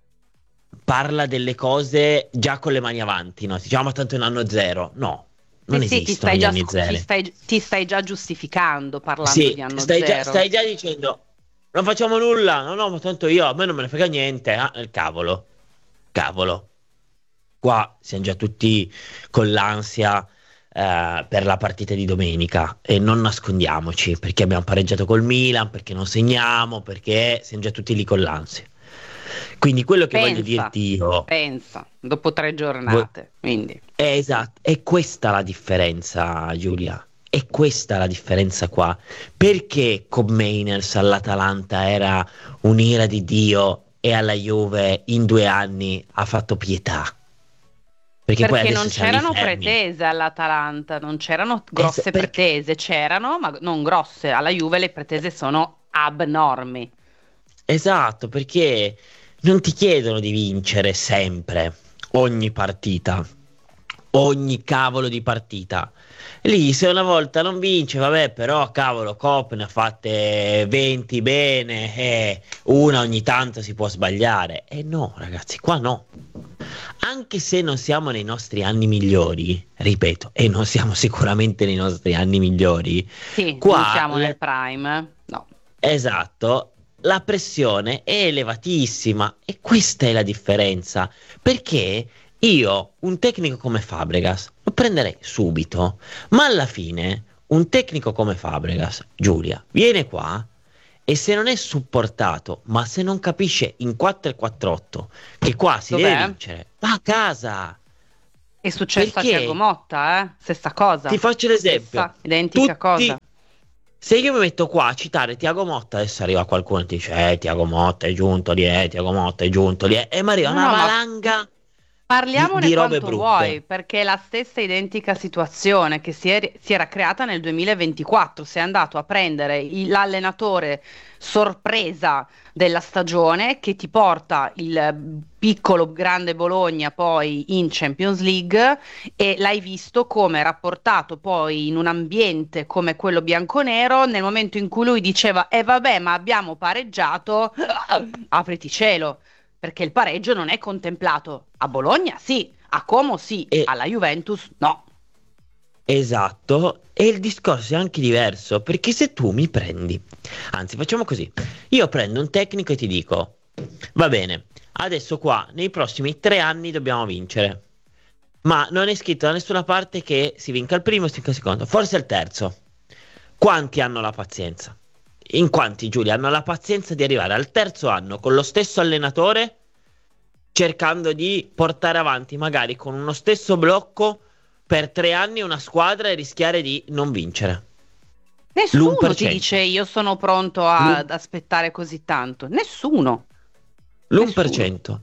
parla delle cose già con le mani avanti, no? Si diciamo, ma tanto è un anno zero. No, non Sì, sì, ti esistono stai gli già, anni scu- zero. ti stai, ti stai già giustificando parlando Sì, di anno stai già, zero. stai già dicendo non facciamo nulla, no, no, ma tanto io, a me non me ne frega niente. Ah, il cavolo, cavolo. Qua siamo già tutti con l'ansia eh, per la partita di domenica, e non nascondiamoci, perché abbiamo pareggiato col Milan, perché non segniamo, perché siamo già tutti lì con l'ansia. Quindi quello che voglio Pensa, dirti io pensa, dopo tre giornate, quindi. è esatto, è questa la differenza, Giulia. È questa la differenza qua. Perché con Mainers all'Atalanta era un'ira di Dio e alla Juve in due anni ha fatto pietà? Perché, poi Perché adesso non siamo lì c'erano fermi. pretese all'Atalanta, non c'erano grosse Es- perché- pretese, c'erano, ma non grosse. Alla Juve le pretese sono abnormi. Esatto, perché non ti chiedono di vincere sempre, ogni partita, ogni cavolo di partita. Lì se una volta non vince, vabbè, però cavolo, Coop ne ha fatte venti bene, e una ogni tanto si può sbagliare. E no, ragazzi, qua no. Anche se non siamo nei nostri anni migliori, ripeto, e non siamo sicuramente nei nostri anni migliori, Sì, qua non siamo la- nel prime, eh? No. esatto, la pressione è elevatissima, e questa è la differenza, perché io un tecnico come Fabregas lo prenderei subito, ma alla fine un tecnico come Fabregas, Giulia, viene qua e se non è supportato, ma se non capisce in quattro quattro otto che qua si Dov'è? deve vincere, va a casa. È successo Perché? a Thiago Motta, eh? Stessa cosa. Ti faccio l'esempio. Stessa, identica Tutti- cosa. Se io mi metto qua a citare Thiago Motta, adesso arriva qualcuno e ti dice eh, Thiago Motta è giunto lì, eh, Thiago Motta è giunto lì, eh, e mi arriva No, una no, ma- valanga Parliamone di robe quanto brutte. vuoi, perché è la stessa identica situazione che si è, si era creata nel duemilaventiquattro. Sei andato a prendere il- l'allenatore sorpresa della stagione che ti porta il piccolo grande Bologna poi in Champions League e l'hai visto come rapportato poi in un ambiente come quello bianconero nel momento in cui lui diceva eh vabbè ma abbiamo pareggiato, apriti cielo. Perché il pareggio non è contemplato. A Bologna sì, a Como sì, E- alla Juventus no. Esatto, e il discorso è anche diverso, perché se tu mi prendi, anzi facciamo così, io prendo un tecnico e ti dico, va bene, adesso qua nei prossimi tre anni dobbiamo vincere, ma non è scritto da nessuna parte che si vinca il primo, si vinca il secondo, forse il terzo. Quanti hanno la pazienza? In quanti, Giulia, hanno la pazienza di arrivare al terzo anno con lo stesso allenatore, cercando di portare avanti magari con uno stesso blocco per tre anni una squadra e rischiare di non vincere? Nessuno L'uno per ti cento. dice io sono pronto a- ad aspettare così tanto. Nessuno. L'uno per cento.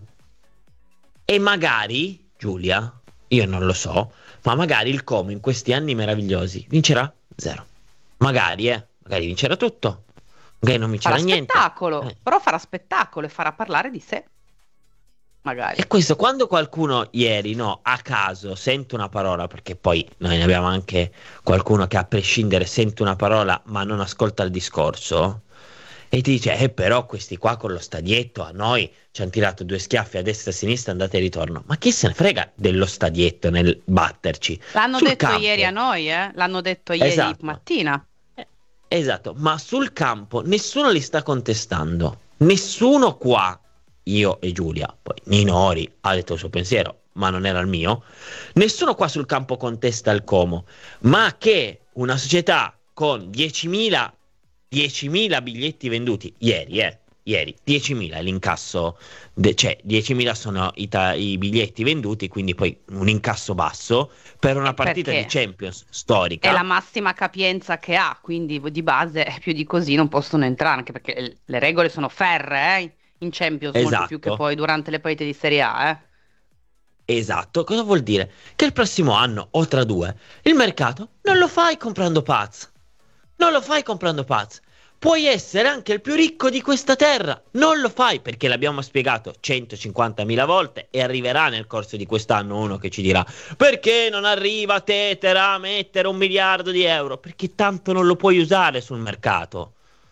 E magari, Giulia, io non lo so, ma magari il Como in questi anni meravigliosi vincerà zero. Magari, eh, magari vincerà tutto. Magari non vincerà Farà niente. spettacolo, Eh. però farà spettacolo e farà parlare di sé. Magari. E questo quando qualcuno ieri, no, a caso sente una parola, perché poi noi ne abbiamo anche qualcuno che a prescindere sente una parola ma non ascolta il discorso e ti dice, eh però questi qua con lo stadietto a noi ci hanno tirato due schiaffi a destra e a sinistra, andate e ritorno. Ma chi se ne frega dello stadietto nel batterci? L'hanno Sul detto campo. ieri a noi, eh? L'hanno detto ieri Esatto. mattina. Esatto, ma sul campo nessuno li sta contestando. Nessuno qua, io e Giulia, poi Ninori ha detto il suo pensiero, ma non era il mio. Nessuno qua sul campo contesta il Como, ma che una società con diecimila diecimila biglietti venduti ieri, eh, ieri diecimila è l'incasso, de- cioè diecimila sono i, ta- i biglietti venduti, quindi poi un incasso basso per una partita perché di Champions storica. È la massima capienza che ha, quindi di base più di così non possono entrare, anche perché l- le regole sono ferree, eh? In Champions molto Esatto. più che poi durante le partite di Serie A, eh? Esatto, cosa vuol dire? Che il prossimo anno o tra due il mercato non lo fai comprando Paz, non lo fai comprando Paz. Puoi essere anche il più ricco di questa terra, non lo fai perché l'abbiamo spiegato centocinquantamila volte e arriverà nel corso di quest'anno uno che ci dirà perché non arriva Tetera a mettere un miliardo di euro, perché tanto non lo puoi usare sul mercato,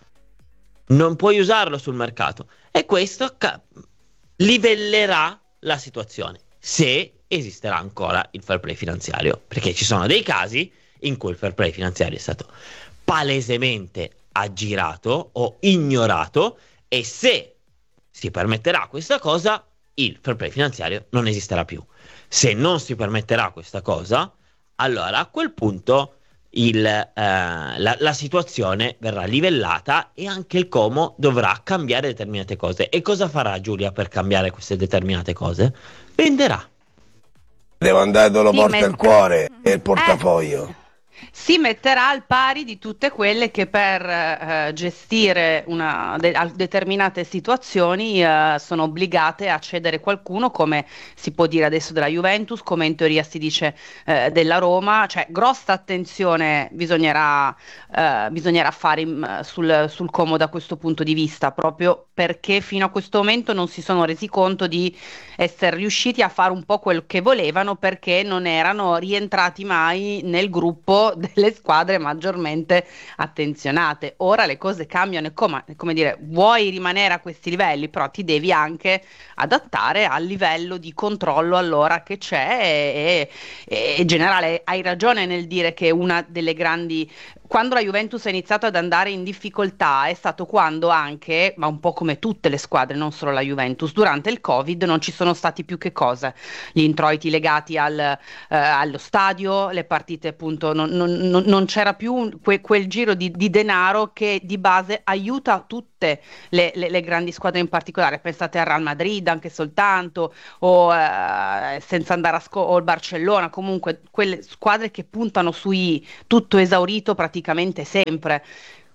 non puoi usarlo sul mercato e questo ca- livellerà la situazione se esisterà ancora il fair play finanziario, perché ci sono dei casi in cui il fair play finanziario è stato palesemente aggirato o ignorato e se si permetterà questa cosa il fair play finanziario non esisterà più. Se non si permetterà questa cosa, allora a quel punto il, eh, la, la situazione verrà livellata e anche il Como dovrà cambiare determinate cose. E cosa farà Giulia per cambiare queste determinate cose? Venderà. Devo andare dove lo Sì, porta ma- il cuore e il portafoglio. Si metterà al pari di tutte quelle che per eh, gestire una, de- al- determinate situazioni eh, sono obbligate a cedere qualcuno, come si può dire adesso della Juventus, come in teoria si dice eh, della Roma. Cioè grossa attenzione bisognerà, eh, bisognerà fare in- sul, sul Como da questo punto di vista, proprio perché fino a questo momento non si sono resi conto di essere riusciti a fare un po' quel che volevano, perché non erano rientrati mai nel gruppo delle squadre maggiormente attenzionate. Ora le cose cambiano e come, come dire, vuoi rimanere a questi livelli, però ti devi anche adattare al livello di controllo allora che c'è e, e, e generale hai ragione nel dire che una delle grandi quando la Juventus ha iniziato ad andare in difficoltà è stato quando anche, ma un po' come tutte le squadre, non solo la Juventus, durante il Covid non ci sono stati più che cosa? Gli introiti legati al, eh, allo stadio, le partite appunto, non, non- non- non c'era più un- que- quel giro di, di denaro che di base aiuta tutte le, le- le grandi squadre in particolare. Pensate al Real Madrid anche soltanto, o eh, senza andare a sco- o il Barcellona, comunque quelle squadre che puntano sui tutto esaurito praticamente sempre.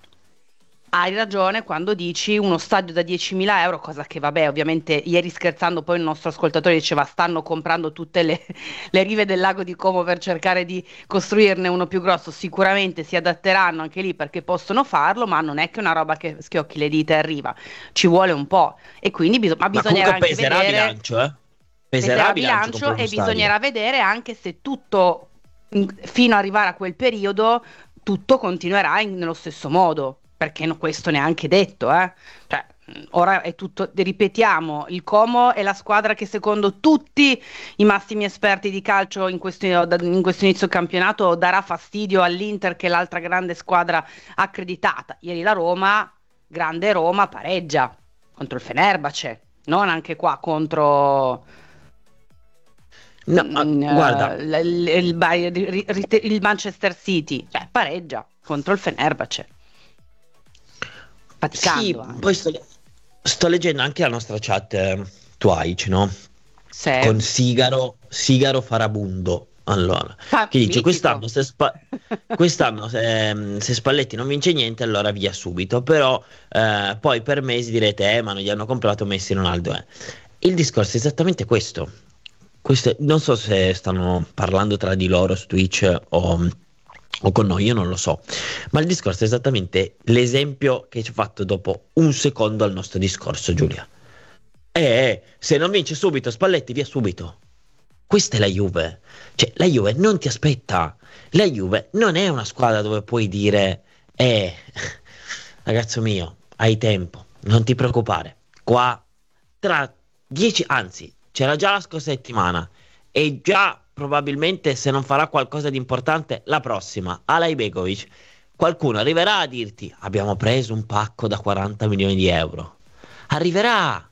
Hai ragione quando dici uno stadio da diecimila euro, cosa che vabbè, ovviamente ieri scherzando poi il nostro ascoltatore diceva stanno comprando tutte le, le rive del lago di Como per cercare di costruirne uno più grosso. Sicuramente si adatteranno anche lì perché possono farlo, ma non è che una roba che schiocchi le dita e arriva, ci vuole un po', e quindi bis- ma Ma bisognerà comunque anche peserà a vedere, bilancio, eh? peserà Peserà a a bilancio bilancio comprare e uno stadio. bisognerà vedere anche se tutto in- fino ad arrivare a quel periodo tutto continuerà in- nello stesso modo, perché no- questo neanche detto, eh. Cioè, mh, ora è tutto, ripetiamo, il Como è la squadra che secondo tutti i massimi esperti di calcio in questo, in questo inizio campionato darà fastidio all'Inter, che è l'altra grande squadra accreditata. Ieri la Roma, grande Roma, pareggia contro il Fenerbahce, non anche qua contro No, ah, mm, eh, guarda, l- l- il, Bayern- ri- ri- il Manchester City, cioè pareggia contro il Fenerbahce, faticando sì, anche. poi sto, sto leggendo anche la nostra chat eh, Twitch, no? Sì. Con Sigaro, Sigaro Farabundo. Allora, Ah, che dice mitico. quest'anno, se, Spa- quest'anno se, se Spalletti non vince niente, allora via subito. Però eh, poi per mesi direte, eh, ma non gli hanno comprato Messi e Ronaldo. eh. Il discorso è esattamente questo. Questo- non so se stanno parlando tra di loro su Twitch o, o con noi, io non lo so. Ma il discorso è esattamente l'esempio che ci ho fatto dopo un secondo al nostro discorso, Giulia. Eh, se non vince subito Spalletti, via subito. Questa è la Juve. Cioè, la Juve non ti aspetta. La Juve non è una squadra dove puoi dire, eh, ragazzo mio, hai tempo, non ti preoccupare. Qua, tra dieci, anzi, c'era già la scorsa settimana e già probabilmente se non farà qualcosa di importante la prossima, Alay Begovic, qualcuno arriverà a dirti, abbiamo preso un pacco da quaranta milioni di euro. Arriverà.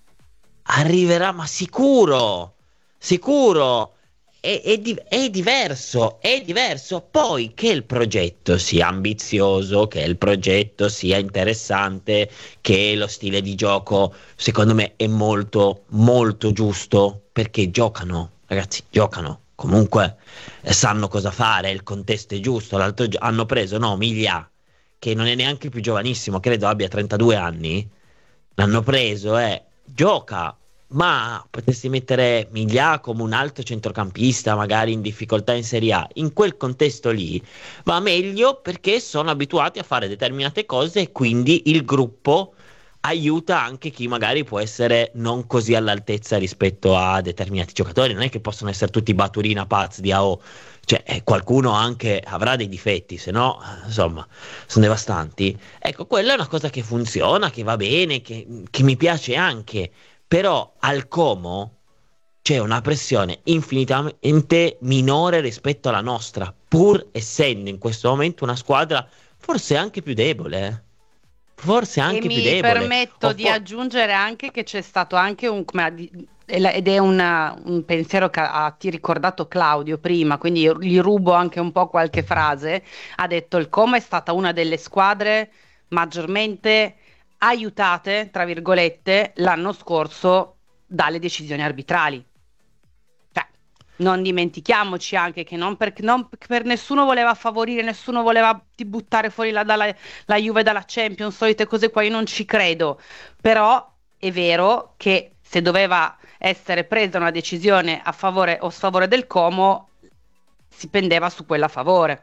Arriverà, ma sicuro. Sicuro, è, è di- è diverso, è diverso. Poi che il progetto sia ambizioso, che il progetto sia interessante, che lo stile di gioco secondo me è molto molto giusto, perché giocano, ragazzi, giocano. Comunque eh, sanno cosa fare, il contesto è giusto. L'altro gio- hanno preso, no, Miglia, che non è neanche più giovanissimo, credo abbia trentadue anni. L'hanno preso, eh, gioca. Ma potresti mettere Miglia come un altro centrocampista, magari in difficoltà in Serie A. In quel contesto lì va meglio perché sono abituati a fare determinate cose e quindi il gruppo aiuta anche chi magari può essere non così all'altezza rispetto a determinati giocatori. Non è che possono essere tutti Baturina, Paz, Diao. Cioè, eh, qualcuno anche avrà dei difetti, se no, eh, insomma, sono devastanti. Ecco, quella è una cosa che funziona, che va bene, che, che mi piace anche. Però al Como c'è una pressione infinitamente minore rispetto alla nostra, pur essendo in questo momento una squadra forse anche più debole. eh. Forse anche E più mi debole. permetto O di fo- aggiungere anche che c'è stato anche un, come ha di- ed è una- un pensiero che ha ti ricordato Claudio prima, quindi io gli rubo anche un po' qualche frase. Ha detto il Como è stata una delle squadre maggiormente aiutate, tra virgolette, l'anno scorso dalle decisioni arbitrali. Cioè, non dimentichiamoci anche che non per, non per nessuno voleva favorire, nessuno voleva ti buttare fuori la, dalla, la Juve dalla Champions, solite cose qua, io non ci credo. Però è vero che se doveva essere presa una decisione a favore o sfavore del Como, si pendeva su quella a favore.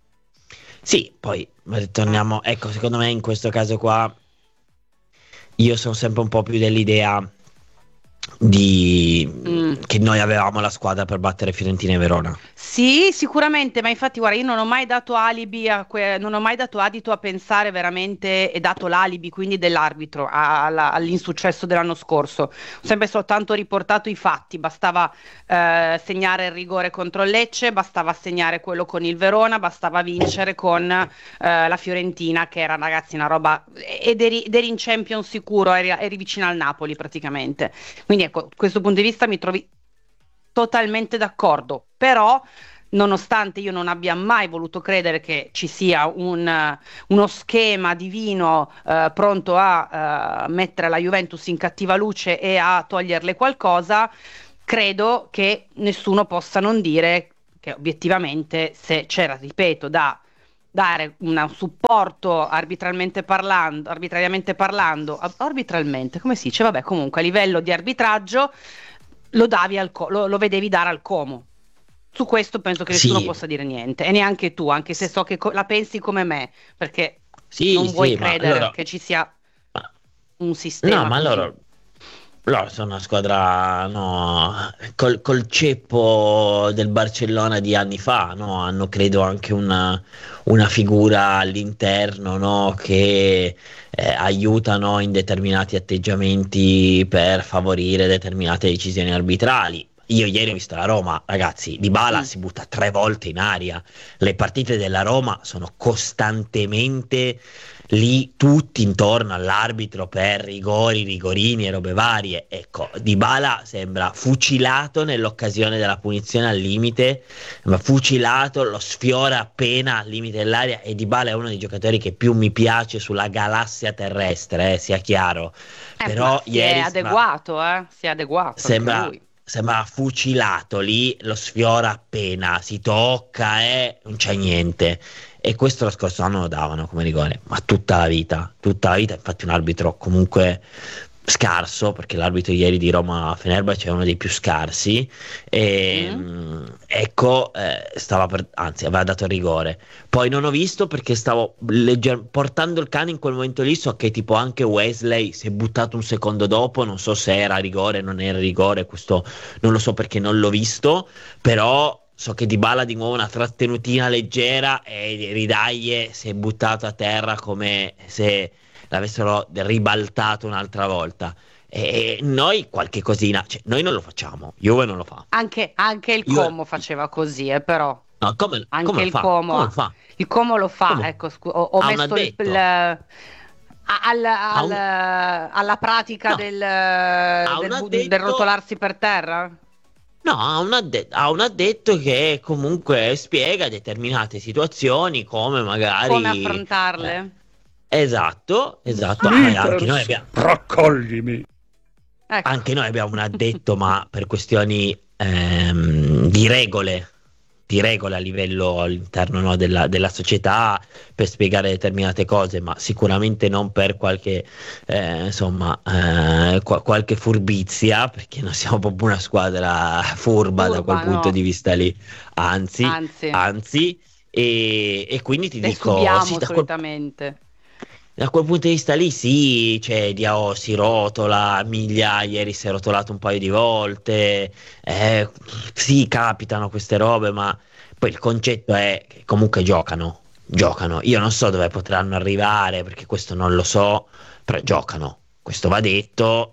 Sì, poi ritorniamo, ecco, secondo me in questo caso qua io sono sempre un po' più dell'idea di Mm. che noi avevamo la squadra per battere Fiorentina e Verona. Sì, sicuramente, ma infatti guarda, io non ho mai dato alibi a que- non ho mai dato adito a pensare veramente e dato l'alibi quindi dell'arbitro a- alla- all'insuccesso dell'anno scorso. Ho sempre soltanto riportato i fatti, bastava eh, segnare il rigore contro il Lecce, bastava segnare quello con il Verona, bastava vincere con eh, la Fiorentina, che era ragazzi una roba ed eri, ed eri in Champions sicuro, eri, eri vicino al Napoli praticamente. Quindi ecco, da questo punto di vista mi trovi totalmente d'accordo, però nonostante io non abbia mai voluto credere che ci sia un, eh, uno schema divino eh, pronto a eh, mettere la Juventus in cattiva luce e a toglierle qualcosa, credo che nessuno possa non dire che obiettivamente se c'era, ripeto, da dare un supporto arbitralmente parlando, arbitrariamente parlando, arbitralmente, come si dice? Vabbè, comunque a livello di arbitraggio lo davi al co- lo, lo vedevi dare al Como. Su questo penso che nessuno Sì, possa dire niente, e neanche tu, anche se so che co- la pensi come me, perché sì, non vuoi sì, ma credere loro, che ci sia un no, sistema ma così. loro, loro sono una squadra, no, col, col ceppo del Barcellona di anni fa, no? Hanno credo anche una, una figura all'interno, no? Che eh, aiutano in determinati atteggiamenti per favorire determinate decisioni arbitrali. Io ieri ho visto la Roma, ragazzi, Dybala Mm. si butta tre volte in aria. Le partite della Roma sono costantemente lì tutti intorno all'arbitro per rigori, rigorini e robe varie. Ecco, Dybala sembra fucilato nell'occasione della punizione al limite, ma fucilato, lo sfiora appena al limite dell'area, e Dybala è uno dei giocatori che più mi piace sulla galassia terrestre, eh, sia chiaro. Eh, Però ma si ieri è sembra, adeguato, eh? Si è adeguato anche sembra, lui. sembra fucilato lì, lo sfiora appena, si tocca e non c'è niente. E questo lo scorso anno lo davano come rigore, ma tutta la vita, tutta la vita. Infatti un arbitro comunque scarso, perché l'arbitro ieri di Roma-Fenerbahce è uno dei più scarsi, e Mm. mh, ecco, eh, stava per, anzi aveva dato il rigore. Poi non ho visto perché stavo legger- portando il cane in quel momento lì, so che tipo anche Wesley si è buttato un secondo dopo, non so se era rigore, non era rigore, questo non lo so perché non l'ho visto, però so che Dybala di nuovo una trattenutina leggera e Ridaglie si è buttato a terra come se l'avessero ribaltato un'altra volta. E noi qualche cosina, cioè, noi non lo facciamo, Juve non lo fa. Anche, anche il Io- Como faceva così, eh, però. No, come, Anche come lo il fa? Como, Come lo fa? il Como lo fa, Come? ecco, scu- ho, ho Ha un messo il, addetto? il- a- al- Ha un- al- alla pratica No, del, ha del, un bu- addetto- del rotolarsi per terra. No, ha un, adde- ha un addetto che comunque spiega determinate situazioni come magari... Come affrontarle? Esatto, esatto. Ah. Eh, anche noi abbiamo... Raccoglimi. Ecco. Anche noi abbiamo un addetto, ma per questioni ehm, di regole, di regole a livello all'interno, no, della, della società, per spiegare determinate cose, ma sicuramente non per qualche, eh, insomma, eh, qua- qualche furbizia, perché non siamo proprio una squadra furba, da Furba, quel punto no. di vista lì, anzi, Anzi, anzi, e, e quindi ti le dico, subiamo sì, da quel solitamente. da quel punto di vista lì sì, cioè Diao si rotola, Miglia ieri si è rotolato un paio di volte, eh, sì, capitano queste robe, ma poi il concetto è che comunque giocano, giocano. Io non so dove potranno arrivare, perché questo non lo so, però giocano, questo va detto,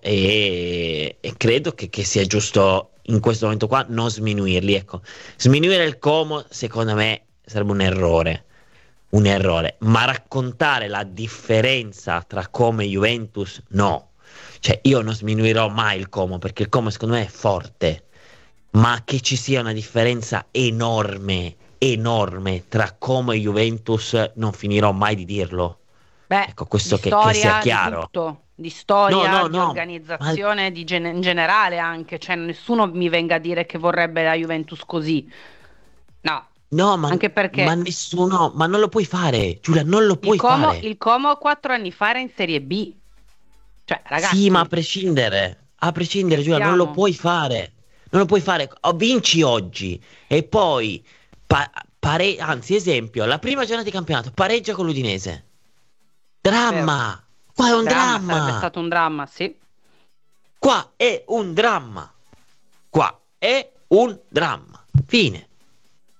e, e credo che, che sia giusto in questo momento qua non sminuirli, ecco. Sminuire il Como secondo me sarebbe un errore. Un errore, ma raccontare la differenza tra Como e Juventus, no. Cioè, io non sminuirò mai il Como, perché il Como secondo me è forte, ma che ci sia una differenza enorme, enorme tra Como e Juventus, non finirò mai di dirlo. Beh, Ecco, questo di che, che storia, sia di chiaro. tutto, di storia, No, no, di no, organizzazione, di gen- in generale anche, cioè nessuno mi venga a dire che vorrebbe la Juventus così. No, No, ma, anche perché ma nessuno, ma non lo puoi fare, Giulia, non lo puoi il Como, fare. il Como quattro anni fa era in Serie B. Cioè, ragazzi, Sì, ma a prescindere, a prescindere, Giulia, non lo Siamo. puoi fare. Non lo puoi fare. Oh, vinci oggi e poi pa- pare- anzi, esempio, la prima giornata di campionato pareggia con l'Udinese. Dramma. Qua è un dramma, dramma. sarebbe stato un dramma, sì. Qua è un dramma. Qua è un dramma. Fine.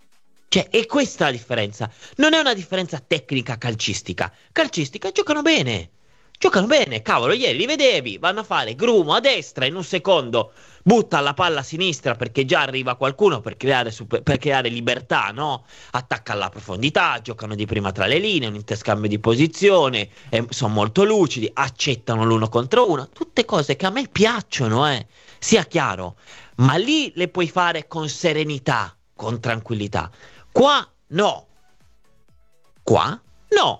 Cioè, è questa la differenza. Non è una differenza tecnica calcistica. Calcistica giocano bene. Giocano bene, cavolo, ieri li vedevi, vanno a fare grumo a destra in un secondo, butta la palla a sinistra perché già arriva qualcuno per creare, super, per creare libertà, no? Attacca alla profondità, giocano di prima tra le linee, un interscambio di posizione, eh, sono molto lucidi, accettano l'uno contro uno, tutte cose che a me piacciono, eh, sia chiaro, ma lì le puoi fare con serenità, con tranquillità. Qua no, qua no.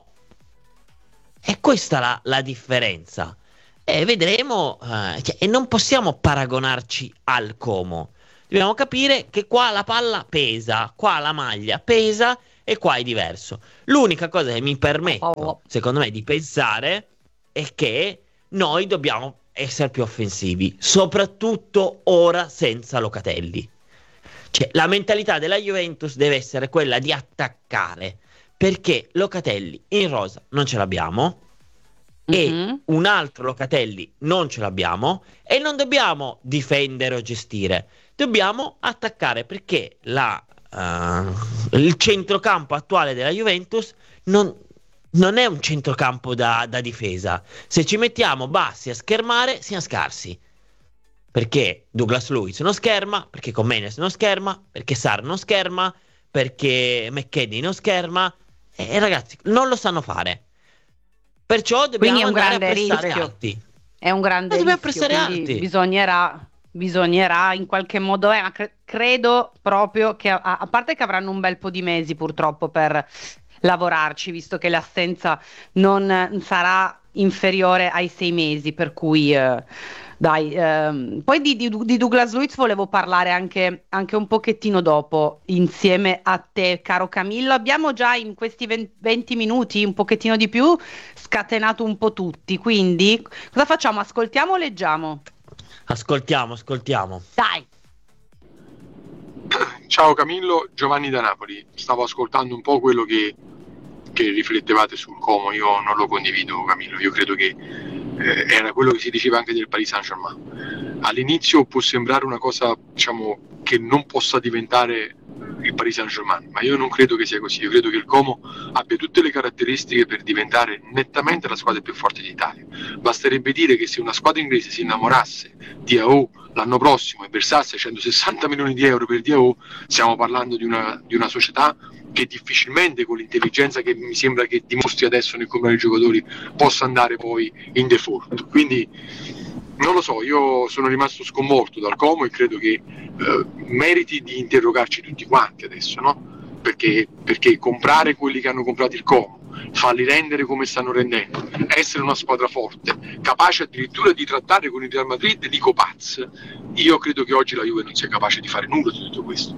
E questa la, la differenza. E vedremo, eh, cioè, e non possiamo paragonarci al Como. Dobbiamo capire che qua la palla pesa, qua la maglia pesa e qua è diverso. L'unica cosa che mi permetto, secondo me, di pensare è che noi dobbiamo essere più offensivi, soprattutto ora senza Locatelli. Cioè, la mentalità della Juventus deve essere quella di attaccare, perché Locatelli in rosa non ce l'abbiamo e mm-hmm. un altro Locatelli non ce l'abbiamo e non dobbiamo difendere o gestire, dobbiamo attaccare, perché la, uh, il centrocampo attuale della Juventus non, non è un centrocampo da, da difesa. Se ci mettiamo bassi a schermare siamo scarsi, perché Douglas Luiz non scherma, perché Comenes non scherma, perché Sarr non scherma, perché McKennie non scherma. E eh, ragazzi, non lo sanno fare. Perciò dobbiamo quindi è un andare grande a pressare rischio. alti. È un grande dobbiamo rischio, pressare quindi alti. Bisognerà, bisognerà in qualche modo, eh, ma cre- credo proprio che, a, a parte che avranno un bel po' di mesi purtroppo per lavorarci, visto che l'assenza non sarà inferiore ai sei mesi, per cui eh, dai, ehm, poi di, di, di Douglas Luiz volevo parlare anche, anche un pochettino dopo insieme a te, caro Camillo. Abbiamo già in questi venti minuti, un pochettino di più, scatenato un po' tutti, quindi cosa facciamo? Ascoltiamo o leggiamo? Ascoltiamo, ascoltiamo. Dai. Ciao Camillo, Giovanni da Napoli. Stavo ascoltando un po' quello che, che riflettevate sul Como. Io non lo condivido, Camillo. Io credo che eh, era quello che si diceva anche del Paris Saint-Germain. All'inizio può sembrare una cosa, diciamo, che non possa diventare il Paris Saint-Germain, ma io non credo che sia così. Io credo che il Como abbia tutte le caratteristiche per diventare nettamente la squadra più forte d'Italia. Basterebbe dire che se una squadra inglese si innamorasse di A O l'anno prossimo e versasse centosessanta milioni di euro per D A O, stiamo parlando di una, di una società che difficilmente, con l'intelligenza che mi sembra che dimostri adesso nel comprare i giocatori, possa andare poi in default. Quindi non lo so, io sono rimasto sconvolto dal Como e credo che eh, meriti di interrogarci tutti quanti adesso, no? Perché, perché comprare quelli che hanno comprato il Como, farli rendere come stanno rendendo, essere una squadra forte, capace addirittura di trattare con il Real Madrid di Copaz, io credo che oggi la Juve non sia capace di fare nulla di tutto questo.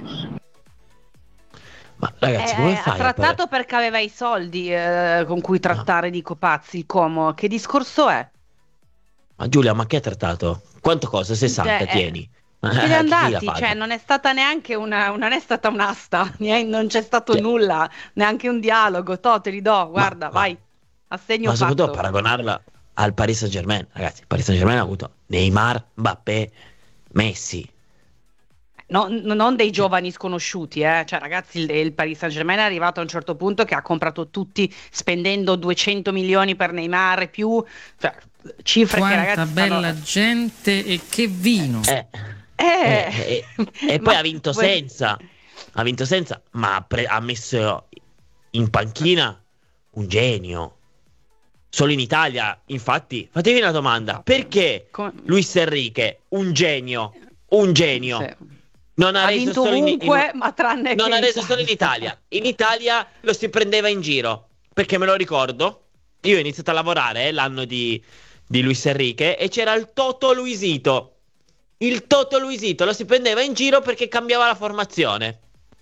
Ma ragazzi, eh, come fai ha trattato a... perché aveva i soldi eh, con cui trattare no. di Copazzi il Como. Che discorso è? Ma Giulia, ma che ha trattato? Quanto cosa? sessanta, cioè, tieni. Ce li andati, cioè non è stata neanche una, non è stata un'asta, non c'è stato cioè, nulla, neanche un dialogo. To, te li do, guarda, ma, vai, assegno ma fatto. soprattutto paragonarla al Paris Saint-Germain, ragazzi, il Paris Saint-Germain ha avuto Neymar, Mbappé, Messi. No, non dei giovani sconosciuti, eh. Cioè ragazzi, il, il Paris Saint-Germain è arrivato a un certo punto che ha comprato tutti spendendo duecento milioni per Neymar e più, cioè cifre quanta che ragazzi bella stanno... gente e che vino. Eh. Eh. Eh, eh, e poi ma, ha vinto poi... senza ha vinto senza ma ha, pre- ha messo in panchina un genio solo in Italia. Infatti fatevi una domanda: perché Come... Luis Enrique, un genio un genio sì. non ha, ha reso vinto solo ovunque, in, in... ma tranne non che ha reso in solo in Italia. In Italia lo si prendeva in giro, perché me lo ricordo, io ho iniziato a lavorare eh, l'anno di, di Luis Enrique e c'era il Toto Luisito. Il Toto Luisito lo si prendeva in giro perché cambiava la formazione.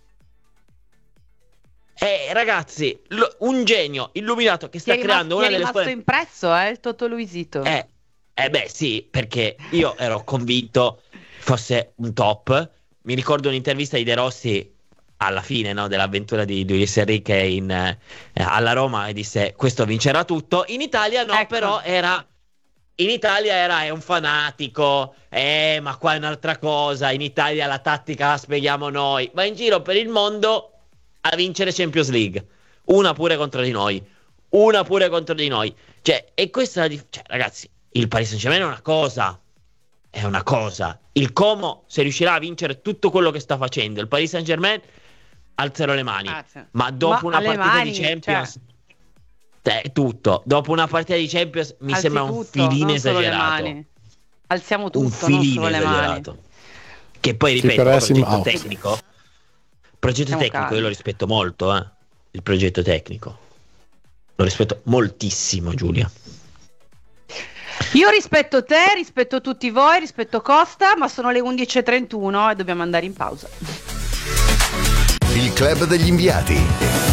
Eh ragazzi, lo, un genio illuminato che sta ti creando rimasto, una ti delle squadre. È rimasto impresso, eh, il Toto Luisito. Eh, eh beh sì, perché io ero convinto fosse un top. Mi ricordo un'intervista di De Rossi alla fine, no, dell'avventura di, di Luis Enrique in, eh, alla Roma, e disse: questo vincerà tutto. In Italia no, ecco. Però era... In Italia era è un fanatico, eh, ma qua è un'altra cosa. In Italia la tattica la spieghiamo noi. Ma in giro per il mondo a vincere Champions League, una pure contro di noi, una pure contro di noi. Cioè, e questa è la dif- cioè, ragazzi, il Paris Saint-Germain è una cosa, è una cosa. Il Como, se riuscirà a vincere tutto quello che sta facendo, il Paris Saint-Germain alzerò le mani. Ah, sì. Ma dopo ma una partita mani, di Champions, cioè... eh, tutto. Dopo una partita di Champions mi Alzi sembra un tutto, filino esagerato. Alziamo tutto, un filino esagerato. Che poi ripeto, il progetto out. tecnico, progetto Siamo tecnico calmi. Io lo rispetto molto, eh. Il progetto tecnico lo rispetto moltissimo, Giulia. Io rispetto te, rispetto tutti voi, rispetto Costa, ma sono le undici e trentuno e dobbiamo andare in pausa. Il club degli inviati.